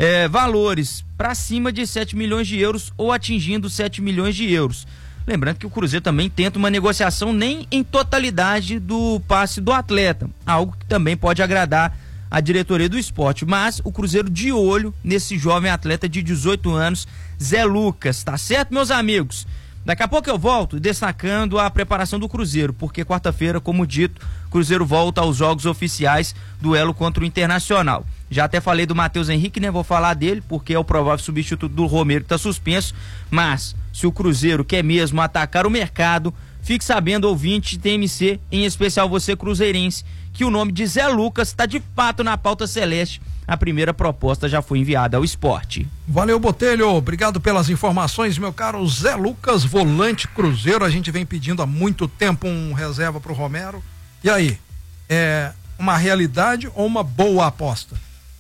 valores para cima de 7 milhões de euros ou atingindo 7 milhões de euros. Lembrando que o Cruzeiro também tenta uma negociação nem em totalidade do passe do atleta, algo que também pode agradar a diretoria do esporte, mas o Cruzeiro de olho nesse jovem atleta de 18 anos, Zé Lucas, tá certo, meus amigos? Daqui a pouco eu volto destacando a preparação do Cruzeiro, porque quarta-feira, como dito, o Cruzeiro volta aos jogos oficiais, duelo contra o Internacional. Já até falei do Matheus Henrique, né? Vou falar dele, porque é o provável substituto do Romero que tá suspenso, mas se o Cruzeiro quer mesmo atacar o mercado, fique sabendo, ouvinte de TMC, em especial você cruzeirense, que o nome de Zé Lucas está de fato na pauta celeste. A primeira proposta já foi enviada ao esporte. Valeu, Botelho, obrigado pelas informações, meu caro Zé Lucas, volante Cruzeiro. A gente vem pedindo há muito tempo um reserva pro Romero. E aí, é uma realidade ou uma boa aposta?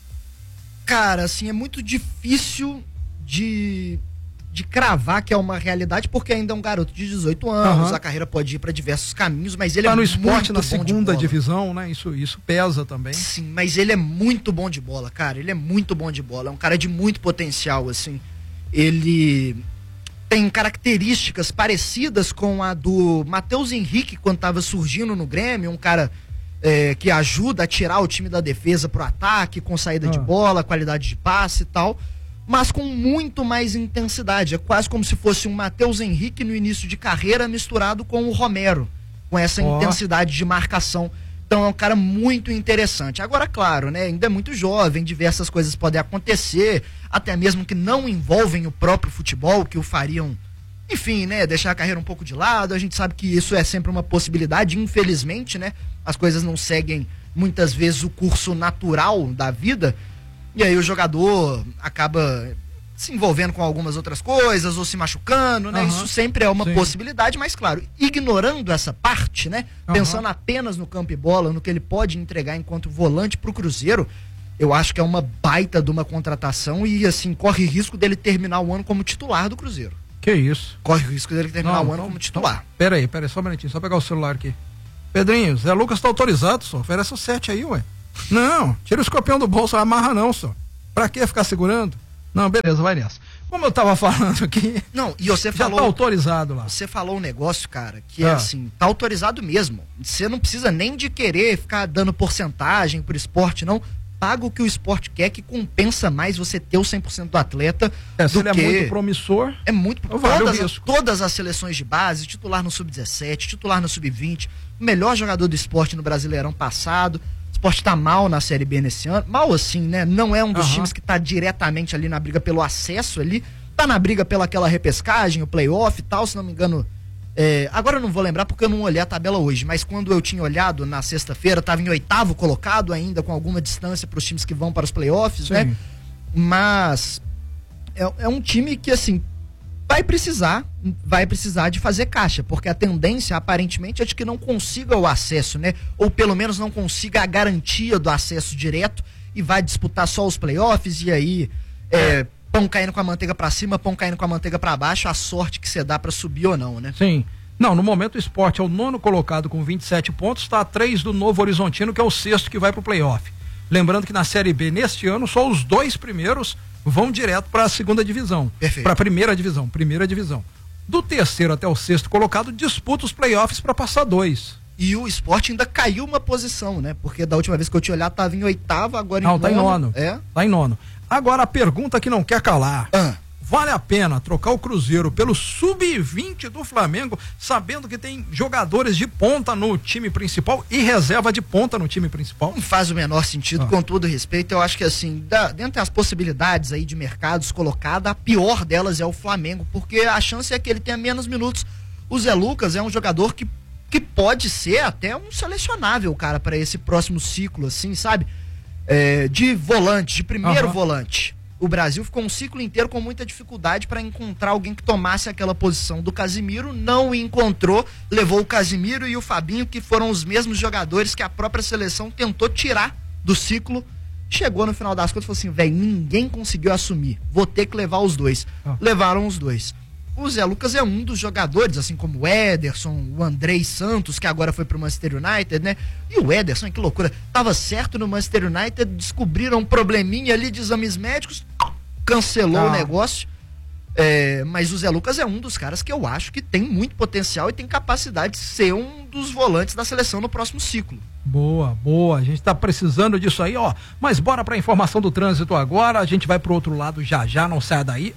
Cara, assim, é muito difícil de cravar que é uma realidade, porque ainda é um garoto de 18 anos, a carreira pode ir para diversos caminhos, mas ele tá é no muito esporte, na bom segunda divisão, né? Isso pesa também. Sim, mas ele é muito bom de bola, cara. Ele é muito bom de bola. É um cara de muito potencial, assim. Ele tem características parecidas com a do Matheus Henrique quando estava surgindo no Grêmio, um cara que ajuda a tirar o time da defesa pro ataque, com saída de bola, qualidade de passe e tal, mas com muito mais intensidade. É quase como se fosse um Matheus Henrique no início de carreira misturado com o Romero, com essa intensidade de marcação. Então é um cara muito interessante. Agora, claro, né, ainda é muito jovem, diversas coisas podem acontecer, até mesmo que não envolvem o próprio futebol, que o fariam, enfim, né, deixar a carreira um pouco de lado. A gente sabe que isso é sempre uma possibilidade, infelizmente, né, as coisas não seguem muitas vezes o curso natural da vida, e aí o jogador acaba se envolvendo com algumas outras coisas ou se machucando, né? Isso sempre é uma possibilidade, mas claro, ignorando essa parte, né? Pensando apenas no campo e bola, no que ele pode entregar enquanto volante pro Cruzeiro, Eu acho que é uma baita de uma contratação e, assim, corre risco dele terminar o ano como titular do Cruzeiro. Que isso? Corre risco dele terminar o ano como titular. Pera aí, só um minutinho, só pegar o celular aqui. Pedrinho, Zé Lucas tá autorizado, só. Oferece o 7 aí, ué. Não, tira o escorpião do bolso, amarra não, só. Pra que ficar segurando? Não, beleza, vai nessa. Como eu tava falando aqui. Não, e você já falou. Tá autorizado lá. Você falou um negócio, cara, que é assim, tá autorizado mesmo. Você não precisa nem de querer ficar dando porcentagem pro esporte, não. Paga o que o esporte quer, que compensa mais você ter o 100% do atleta. Se ele é muito promissor. É muito. Todas as seleções de base, titular no Sub-17, titular no Sub-20, o melhor jogador do esporte no Brasileirão passado. O esporte tá mal na Série B nesse ano. Mal assim, né? Não é um dos times que tá diretamente ali na briga pelo acesso ali. Tá na briga pela aquela repescagem, o playoff e tal, se não me engano. Agora eu não vou lembrar porque eu não olhei a tabela hoje, mas quando eu tinha olhado na sexta-feira, estava em 8º colocado ainda, com alguma distância para os times que vão para os playoffs, sim, né? Mas é um time que, assim, vai precisar de fazer caixa, porque a tendência, aparentemente, é de que não consiga o acesso, né? Ou pelo menos não consiga a garantia do acesso direto e vai disputar só os playoffs e aí pão caindo com a manteiga pra cima, pão caindo com a manteiga pra baixo, a sorte que você dá pra subir ou não, né? Sim. Não, no momento o Sport é o 9º colocado com 27 pontos, está a 3 do Novo Horizontino, que é o 6º que vai pro playoff. Lembrando que na Série B, neste ano, só os 2 primeiros vão direto para a segunda divisão. Perfeito. Para a primeira divisão. Do 3º até o 6º colocado, disputa os playoffs para passar 2. E o Sport ainda caiu uma posição, né? Porque da última vez que eu tinha olhado, tava em 8º, agora em 9º. Não, tá em 9º. Tá em 9º. Agora a pergunta que não quer calar. Vale a pena trocar o Cruzeiro pelo Sub-20 do Flamengo, sabendo que tem jogadores de ponta no time principal e reserva de ponta no time principal? Não faz o menor sentido, com todo respeito. Eu acho que, assim, dentre as possibilidades aí de mercados colocadas, a pior delas é o Flamengo, porque a chance é que ele tenha menos minutos. O Zé Lucas é um jogador que pode ser até um selecionável, cara, para esse próximo ciclo, assim, sabe? De volante, de primeiro volante. O Brasil ficou um ciclo inteiro com muita dificuldade para encontrar alguém que tomasse aquela posição do Casimiro, não encontrou, levou o Casimiro e o Fabinho, que foram os mesmos jogadores que a própria seleção tentou tirar do ciclo. Chegou no final das contas e falou assim, velho, ninguém conseguiu assumir, vou ter que levar os dois. Levaram os dois. O Zé Lucas é um dos jogadores, assim como o Ederson, o Andrei Santos, que agora foi pro Manchester United, né? E o Ederson, que loucura, tava certo no Manchester United, descobriram um probleminha ali de exames médicos, cancelou o negócio. Mas o Zé Lucas é um dos caras que eu acho que tem muito potencial e tem capacidade de ser um dos volantes da seleção no próximo ciclo. Boa, a gente tá precisando disso aí, ó. Mas bora pra informação do trânsito agora, a gente vai pro outro lado já, não sai daí.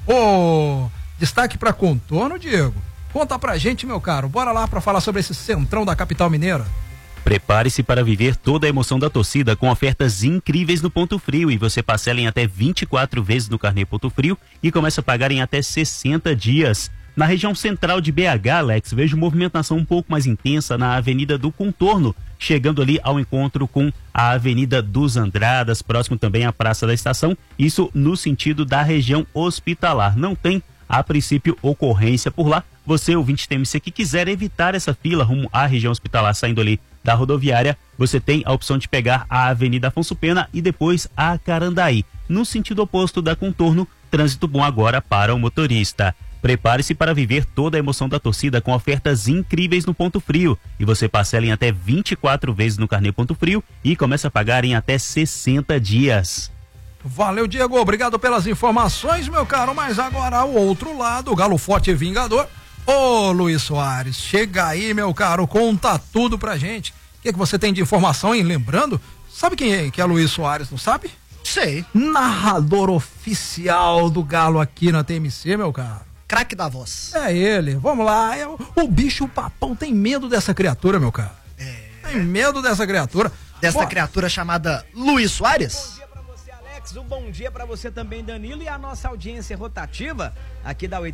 Destaque para Contorno, Diego. Conta pra gente, meu caro. Bora lá para falar sobre esse centrão da capital mineira. Prepare-se para viver toda a emoção da torcida com ofertas incríveis no Ponto Frio e você parcela em até 24 vezes no carnê Ponto Frio e começa a pagar em até 60 dias. Na região central de BH, Alex, vejo movimentação um pouco mais intensa na Avenida do Contorno, chegando ali ao encontro com a Avenida dos Andradas, próximo também à Praça da Estação, isso no sentido da região hospitalar. Não tem a princípio ocorrência por lá. Você, ouvinte TMC, que quiser evitar essa fila rumo à região hospitalar, saindo ali da rodoviária, você tem a opção de pegar a Avenida Afonso Pena e depois a Carandaí. No sentido oposto da Contorno, trânsito bom agora para o motorista. Prepare-se para viver toda a emoção da torcida com ofertas incríveis no Ponto Frio. E você parcela em até 24 vezes no carnê Ponto Frio e começa a pagar em até 60 dias. Valeu, Diego, obrigado pelas informações, meu caro, mas agora o outro lado, o Galo Forte e Vingador. Ô, Luiz Soares, chega aí, meu caro, conta tudo pra gente. O que você tem de informação, hein? Lembrando, sabe quem é Luiz Soares, não sabe? Sei. Narrador oficial do Galo aqui na TMC, meu caro. Craque da voz. É ele, vamos lá, o bicho papão tem medo dessa criatura, meu caro. Tem medo dessa criatura. Dessa criatura chamada Luiz Soares? Um bom dia para você também, Danilo, e a nossa audiência rotativa aqui da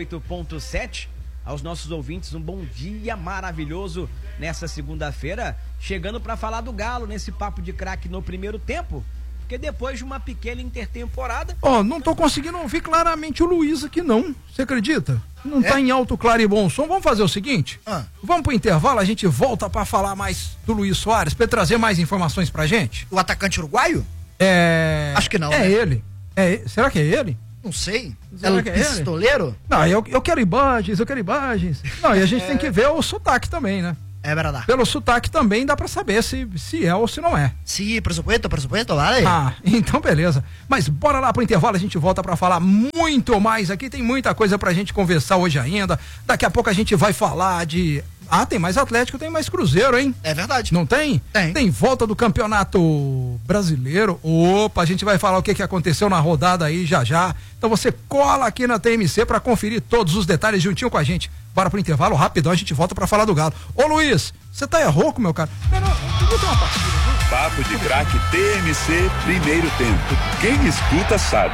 88.7. Aos nossos ouvintes, um bom dia maravilhoso nessa segunda-feira, chegando para falar do Galo nesse papo de craque no primeiro tempo, porque depois de uma pequena intertemporada... não tô conseguindo ouvir claramente o Luiz aqui não, você acredita? Não tá em alto, claro e bom som. Vamos fazer o seguinte, vamos pro intervalo, a gente volta para falar mais do Luiz Soares, para trazer mais informações pra gente. O atacante uruguaio? Acho que não. É, né? Ele. Será que é ele? Não sei. Será que é pistoleiro? Não, eu quero imagens. Não, e a gente tem que ver o sotaque também, né? É verdade. Pelo sotaque também dá pra saber se é ou se não é. Sim, presupuesto, vale. Ah, então beleza. Mas bora lá pro intervalo, a gente volta pra falar muito mais aqui, tem muita coisa pra gente conversar hoje ainda. Daqui a pouco a gente vai falar de... tem mais Atlético, tem mais Cruzeiro, hein? É verdade. Não tem? Tem. Tem volta do Campeonato Brasileiro. Opa, a gente vai falar o que aconteceu na rodada aí já. Então você cola aqui na TMC pra conferir todos os detalhes juntinho com a gente. Bora pro intervalo, rapidão, a gente volta pra falar do Galo. Ô Luiz, você tá rouco, meu cara? Não, uma partida, viu? Papo de craque TMC, primeiro tempo. Quem escuta sabe.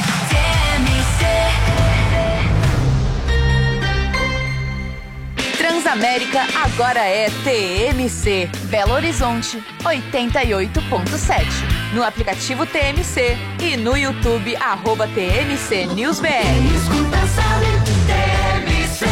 Transamérica agora é TMC. Belo Horizonte, 88.7. No aplicativo TMC e no YouTube, @TMC News BR. Escuta, sabe, TMC.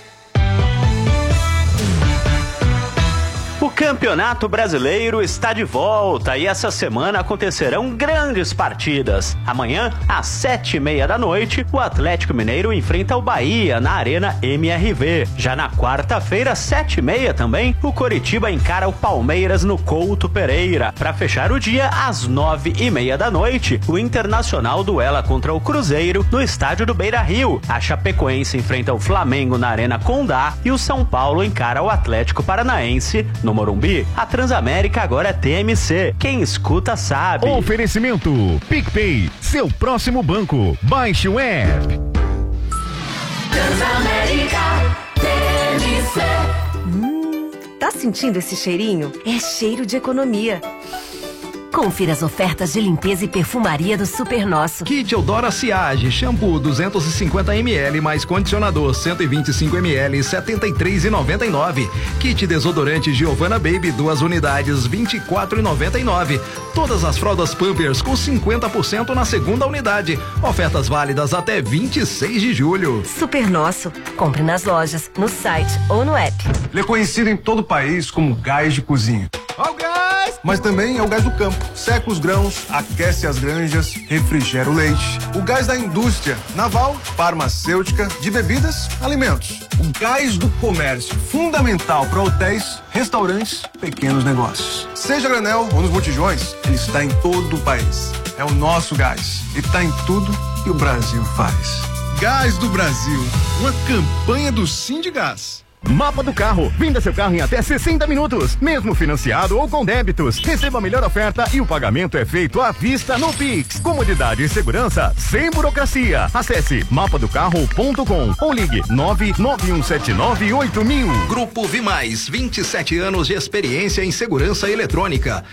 O Campeonato Brasileiro está de volta e essa semana acontecerão grandes partidas. Amanhã, às 7:30 da noite, o Atlético Mineiro enfrenta o Bahia na Arena MRV. Já na quarta-feira, 7:30 também, o Coritiba encara o Palmeiras no Couto Pereira. Para fechar o dia, às 9:30 da noite, o Internacional duela contra o Cruzeiro no estádio do Beira-Rio. A Chapecoense enfrenta o Flamengo na Arena Condá e o São Paulo encara o Atlético Paranaense no Morumbi. A Transamérica agora é TMC. Quem escuta sabe. Oferecimento PicPay, seu próximo banco. Baixe o app. Transamérica, TMC. Tá sentindo esse cheirinho? É cheiro de economia. Confira as ofertas de limpeza e perfumaria do Super Nosso. Kit Eudora Ciage, shampoo 250 ml mais condicionador 125 ml, 73,99. Kit desodorante Giovanna Baby, 2 unidades, 24,99. Todas as fraldas Pampers com 50% na segunda unidade. Ofertas válidas até 26 de julho. Super Nosso. Compre nas lojas, no site ou no app. Ele é conhecido em todo o país como gás de cozinha. Ó o gás! Mas também é o gás do campo. Seca os grãos, aquece as granjas, refrigera o leite. O gás da indústria naval, farmacêutica, de bebidas, alimentos. O gás do comércio, fundamental para hotéis, restaurantes, pequenos negócios. Seja granel ou nos botijões, ele está em todo o país. É o nosso gás. E está em tudo que o Brasil faz. Gás do Brasil, uma campanha do Sindigás. Mapa do Carro. Venda seu carro em até 60 minutos, mesmo financiado ou com débitos. Receba a melhor oferta e o pagamento é feito à vista no Pix. Comodidade e segurança sem burocracia. Acesse mapadocarro.com ou ligue 991798000. Grupo Vimais, 27 anos de experiência em segurança eletrônica.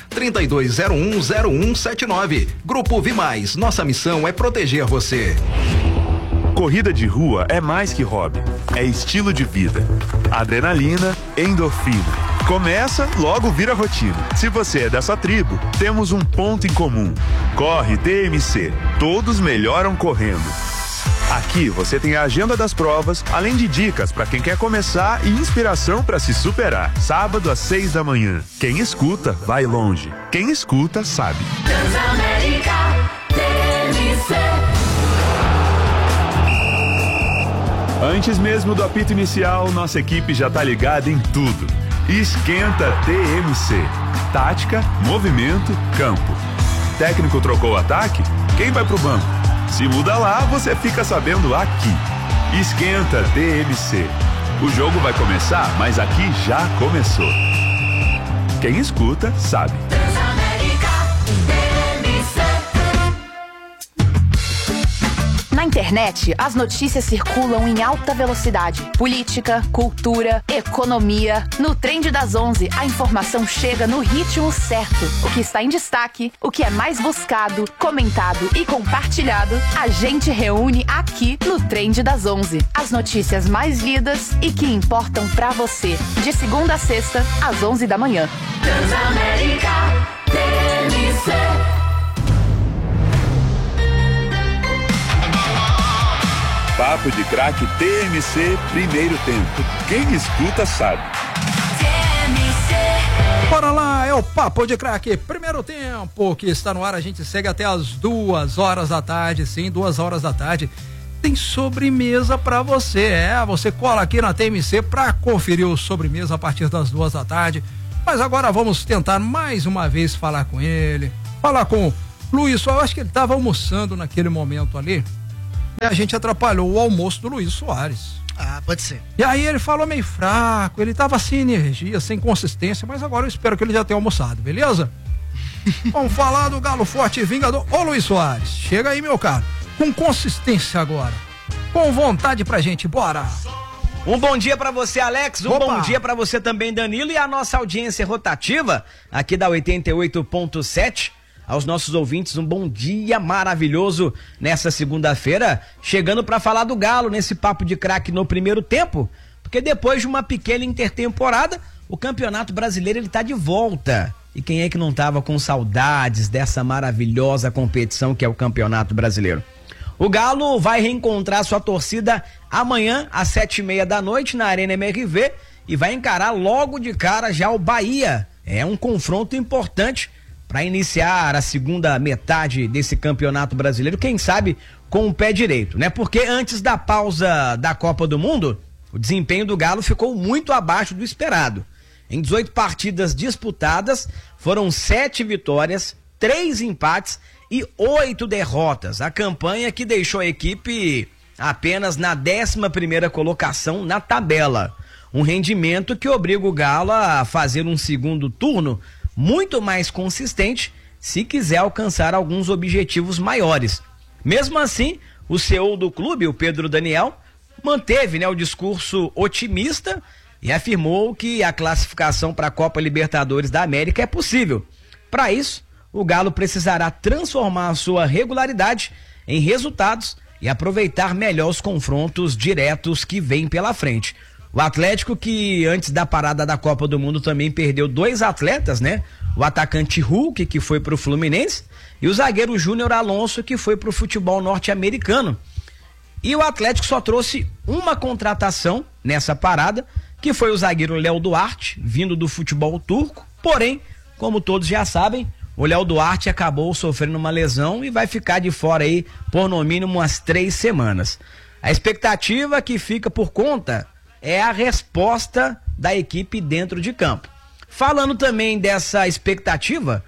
32010179. Grupo Vimais, nossa missão é proteger você. Corrida de rua é mais que hobby, é estilo de vida. Adrenalina, endorfina. Começa, logo vira rotina. Se você é dessa tribo, temos um ponto em comum. Corre TMC. Todos melhoram correndo. Aqui você tem a agenda das provas, além de dicas para quem quer começar e inspiração para se superar. Sábado às 6 da manhã. Quem escuta, vai longe. Quem escuta, sabe. Transamérica, TMC. Antes mesmo do apito inicial, nossa equipe já tá ligada em tudo. Esquenta TMC. Tática, movimento, campo. Técnico trocou o ataque? Quem vai pro banco? Se muda lá, você fica sabendo aqui. Esquenta TMC. O jogo vai começar, mas aqui já começou. Quem escuta, sabe. Na internet, as notícias circulam em alta velocidade. Política, cultura, economia. No Trend das 11, a informação chega no ritmo certo. O que está em destaque, o que é mais buscado, comentado e compartilhado, a gente reúne aqui no Trend das 11. As notícias mais lidas e que importam pra você. De segunda a sexta, às 11 da manhã. Transamérica, TMC. Papo de craque TMC, primeiro tempo. Quem escuta sabe. TMC. Bora lá, é o Papo de Craque, primeiro tempo que está no ar, a gente segue até as 2h da tarde, sim, 2h da tarde. Tem sobremesa pra você, você cola aqui na TMC pra conferir o sobremesa a partir das 2h da tarde. Mas agora vamos tentar mais uma vez falar com ele, falar com o Luiz. Eu acho que ele estava almoçando naquele momento ali e a gente atrapalhou o almoço do Luiz Soares. Ah, pode ser. E aí ele falou meio fraco, ele tava sem energia, sem consistência, mas agora eu espero que ele já tenha almoçado, beleza? Vamos falar do Galo Forte e Vingador. Ô Luiz Soares, chega aí, meu caro, com consistência agora, com vontade pra gente, bora! Um bom dia pra você, Alex, bom dia pra você também, Danilo, e a nossa audiência rotativa aqui da 88.7. Aos nossos ouvintes, um bom dia maravilhoso nessa segunda-feira, chegando para falar do Galo nesse Papo de Craque no primeiro tempo, porque depois de uma pequena intertemporada, o Campeonato Brasileiro ele tá de volta. E quem é que não tava com saudades dessa maravilhosa competição que é o Campeonato Brasileiro? O Galo vai reencontrar sua torcida amanhã às 7h30 da noite na Arena MRV e vai encarar logo de cara já o Bahia. É um confronto importante para iniciar a segunda metade desse Campeonato Brasileiro, quem sabe com o pé direito, né? Porque antes da pausa da Copa do Mundo, o desempenho do Galo ficou muito abaixo do esperado. Em 18 partidas disputadas, foram 7 vitórias, 3 empates e 8 derrotas. A campanha que deixou a equipe apenas na 11ª colocação na tabela. Um rendimento que obriga o Galo a fazer um segundo turno muito mais consistente se quiser alcançar alguns objetivos maiores. Mesmo assim, o CEO do clube, o Pedro Daniel, manteve, o discurso otimista e afirmou que a classificação para a Copa Libertadores da América é possível. Para isso, o Galo precisará transformar a sua regularidade em resultados e aproveitar melhor os confrontos diretos que vêm pela frente. O Atlético, que antes da parada da Copa do Mundo também perdeu 2 atletas, O atacante Hulk, que foi pro Fluminense, e o zagueiro Júnior Alonso, que foi pro futebol norte-americano. E o Atlético só trouxe uma contratação nessa parada, que foi o zagueiro Léo Duarte, vindo do futebol turco. Porém, como todos já sabem, o Léo Duarte acabou sofrendo uma lesão e vai ficar de fora aí por no mínimo umas 3 semanas. A expectativa que fica por conta é a resposta da equipe dentro de campo. Falando também dessa expectativa,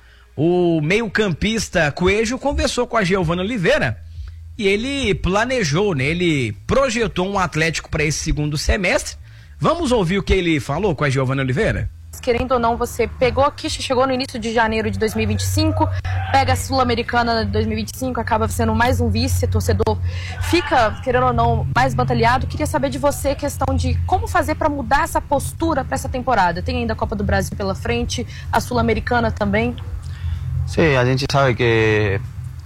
o meio-campista Coelho conversou com a Giovana Oliveira e ele planejou, ele projetou um Atlético para esse segundo semestre. Vamos ouvir o que ele falou com a Giovana Oliveira? Querendo ou não, você pegou aqui, chegou no início de janeiro de 2025, pega a Sul-Americana de 2025, acaba sendo mais um vice, torcedor fica, querendo ou não, mais batalhado. Queria saber de você a questão de como fazer para mudar essa postura para essa temporada. Tem ainda a Copa do Brasil pela frente, a Sul-Americana também. Sim, a gente sabe que,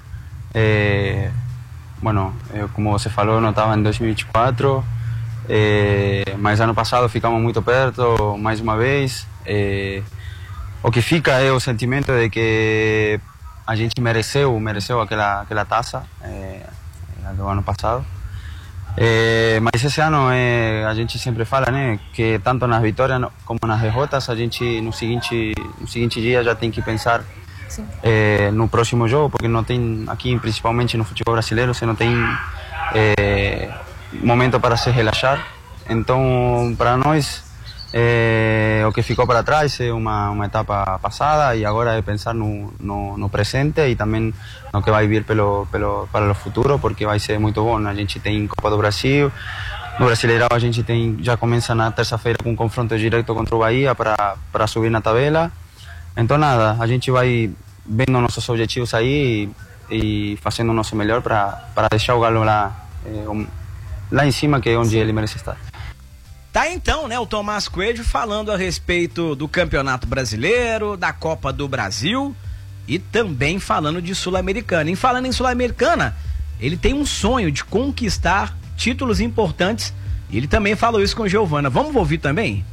como você falou, não estava em 2024, mas ano passado ficamos muito perto, mais uma vez. O que fica é o sentimento de que a gente mereceu aquela taça do ano passado. Mas esse ano a gente sempre fala, que tanto nas vitórias como nas derrotas a gente no seguinte dia já tem que pensar no próximo jogo, porque não tem aqui, principalmente no futebol brasileiro, você não tem momento para se relaxar. Então, para nós, o que ficou para trás é uma etapa passada e agora é pensar no presente e também no que vai vir para o futuro, porque vai ser muito bom. A gente tem Copa do Brasil, no Brasileirão a gente já começa na terça-feira com um confronto direto contra o Bahia para subir na tabela. Então nada, a gente vai vendo nossos objetivos aí e fazendo o nosso melhor para deixar o Galo lá em cima, que é onde ele merece estar. Tá então, o Tomás Coelho falando a respeito do Campeonato Brasileiro, da Copa do Brasil e também falando de Sul-Americana. E falando em Sul-Americana, ele tem um sonho de conquistar títulos importantes e ele também falou isso com Giovana. Vamos ouvir também?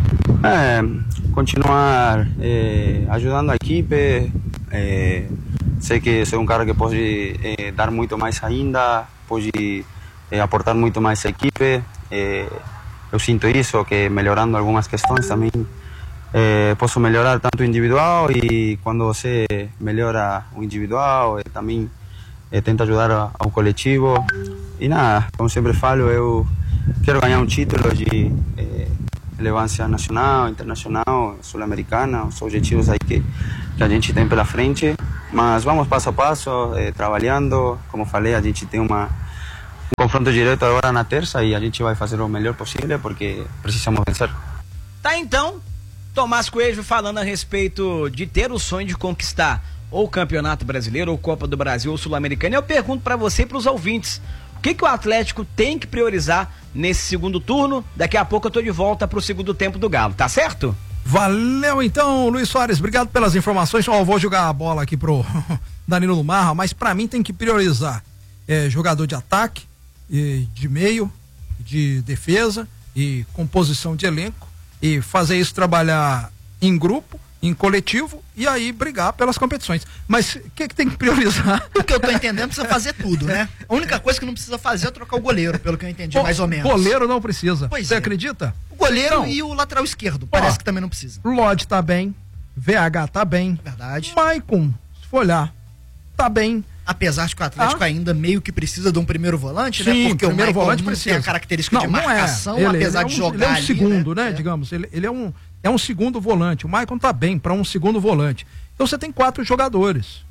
Continuar ajudando a equipe. Sei que sou um cara que pode dar muito mais ainda, pode aportar muito mais à equipe. Eu sinto isso, que melhorando algumas questões também posso melhorar tanto o individual e quando você melhora o individual, também tenta ajudar ao coletivo. E nada, como sempre falo, eu quero ganhar um título de relevância nacional, internacional, sul-americana, os objetivos aí que a gente tem pela frente, mas vamos passo a passo, trabalhando. Como falei, a gente tem um confronto direto agora na terça e a gente vai fazer o melhor possível porque precisamos vencer. Tá, então, Tomás Coelho falando a respeito de ter o sonho de conquistar ou o Campeonato Brasileiro, ou Copa do Brasil, ou Sul-Americana. Eu pergunto para você e para os ouvintes, o que o Atlético tem que priorizar nesse segundo turno? Daqui a pouco eu tô de volta pro segundo tempo do Galo, tá certo? Valeu então, Luiz Soares, obrigado pelas informações. Vou jogar a bola aqui pro Danilo Marra, mas para mim tem que priorizar jogador de ataque, de meio, de defesa e composição de elenco, e fazer isso trabalhar em grupo, em coletivo, e aí brigar pelas competições. Mas o que tem que priorizar? O que eu tô entendendo, precisa fazer tudo, né? A única coisa que não precisa fazer é trocar o goleiro, pelo que eu entendi, mais ou menos. Goleiro não precisa. Você é. acredita? O goleiro não. E o lateral esquerdo, parece que também não precisa. Lodge tá bem, VH tá bem. Verdade. Maicon, se for olhar, tá bem. Apesar de que o Atlético ainda meio que precisa de um primeiro volante, sim, né? Porque o primeiro volante não precisa. tem a característica de marcação, apesar de jogar. Ele é um ali, segundo, né? Digamos, ele é um segundo volante. O Maicon tá bem para um segundo volante. Então você tem 4 jogadores.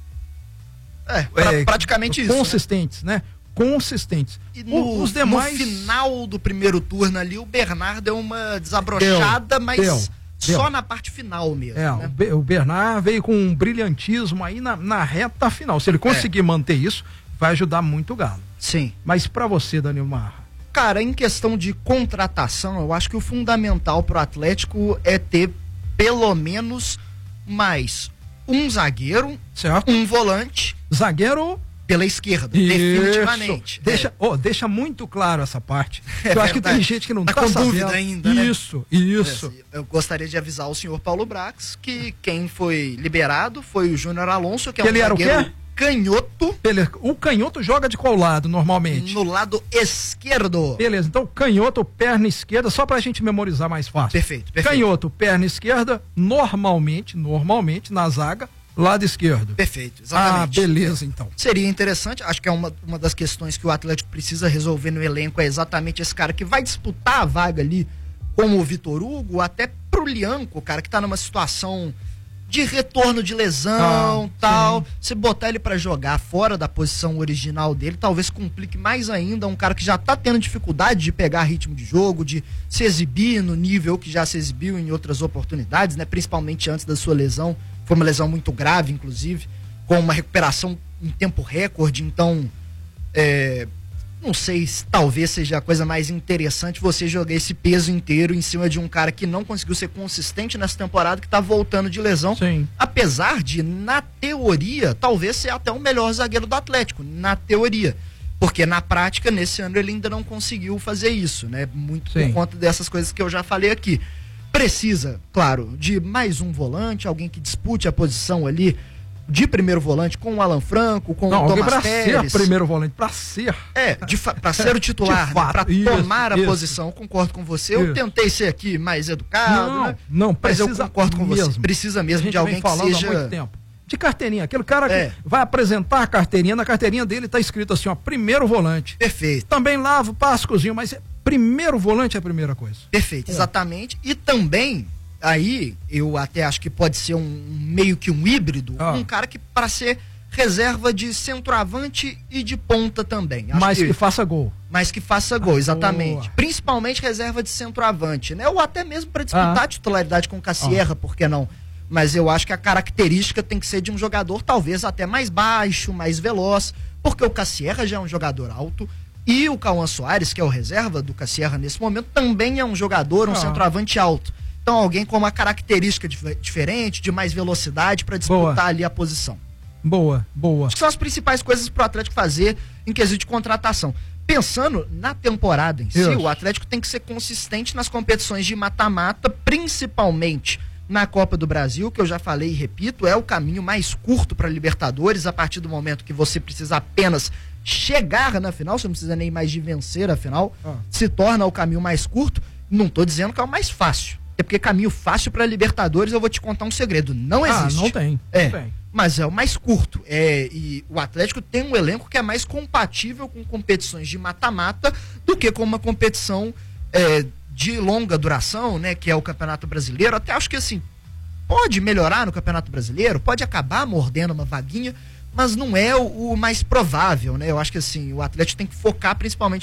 Praticamente isso. Consistentes, né? Consistentes. E os demais... no final do primeiro turno ali, o Bernard deu uma desabrochada, mas só na parte final mesmo. Né? O Bernard veio com um brilhantismo aí na reta final. Se ele conseguir manter isso, vai ajudar muito o Galo. Sim. Mas para você, Danilo Marra? Cara, em questão de contratação, eu acho que o fundamental pro Atlético é ter pelo menos mais um zagueiro, certo, um volante. Zagueiro pela esquerda, isso, definitivamente. Deixa muito claro essa parte. Eu acho que tem gente que não tá com sabendo. Dúvida ainda, né? Isso. Eu gostaria de avisar o senhor Paulo Brax que quem foi liberado foi o Júnior Alonso, que é um zagueiro era o quê? Canhoto. O canhoto joga de qual lado normalmente? No lado esquerdo. Beleza, então canhoto, perna esquerda, só pra gente memorizar mais fácil. Perfeito. Canhoto, perna esquerda, normalmente na zaga, lado esquerdo. Perfeito, exatamente. Beleza, então. Seria interessante, acho que é uma das questões que o Atlético precisa resolver no elenco, é exatamente esse cara que vai disputar a vaga ali, como o Vitor Hugo, até pro Lianco, cara, que tá numa situação de retorno de lesão, tal. Sim. Você botar ele pra jogar fora da posição original dele, talvez complique mais ainda um cara que já tá tendo dificuldade de pegar ritmo de jogo, de se exibir no nível que já se exibiu em outras oportunidades, né? Principalmente antes da sua lesão. Foi uma lesão muito grave, inclusive, com uma recuperação em tempo recorde, então não sei se talvez seja a coisa mais interessante você jogar esse peso inteiro em cima de um cara que não conseguiu ser consistente nessa temporada, que tá voltando de lesão. Sim. Apesar de, na teoria, talvez ser até o melhor zagueiro do Atlético, na teoria. Porque na prática, nesse ano, ele ainda não conseguiu fazer isso, né? Muito por conta dessas coisas que eu já falei aqui. Precisa, claro, de mais um volante, alguém que dispute a posição ali de primeiro volante com o Alan Franco, com o Thomas Telles. Ser primeiro volante, pra ser. Pra ser o titular, né? Pra tomar a posição. Concordo com você. Eu tentei ser aqui mais educado, né? Não, mas eu concordo com você. Precisa mesmo de alguém que seja... há muito tempo. De carteirinha, aquele cara que vai apresentar a carteirinha, na carteirinha dele tá escrito assim, ó, primeiro volante. Perfeito. Também lavo, passo, cozinho, mas primeiro volante é a primeira coisa. Perfeito, exatamente. E também, aí, eu até acho que pode ser meio que um híbrido, um cara que para ser reserva de centroavante e de ponta também. Mas que faça gol. Mas que faça gol, exatamente. Principalmente reserva de centroavante, né? Ou até mesmo para disputar a titularidade com o Cassierra, por que não? Mas eu acho que a característica tem que ser de um jogador talvez até mais baixo, mais veloz, porque o Cassierra já é um jogador alto e o Cauã Soares, que é o reserva do Cassierra nesse momento, também é um jogador, um centroavante alto. Então alguém com uma característica diferente, de mais velocidade para disputar ali a posição. Boa. Acho que são as principais coisas pro Atlético fazer em quesito de contratação. Pensando na temporada em si, o Atlético tem que ser consistente nas competições de mata-mata, principalmente na Copa do Brasil, que eu já falei e repito, é o caminho mais curto para Libertadores, a partir do momento que você precisa apenas chegar na final, você não precisa nem mais de vencer a final, se torna o caminho mais curto. Não estou dizendo que é o mais fácil. Até porque caminho fácil para Libertadores, eu vou te contar um segredo, não existe. Não tem. É, Não tem. mas é o mais curto. E o Atlético tem um elenco que é mais compatível com competições de mata-mata do que com uma competição de longa duração, né? Que é o Campeonato Brasileiro. Até acho que assim, pode melhorar no Campeonato Brasileiro, pode acabar mordendo uma vaguinha, mas não é o mais provável, né? Eu acho que assim, o Atlético tem que focar principalmente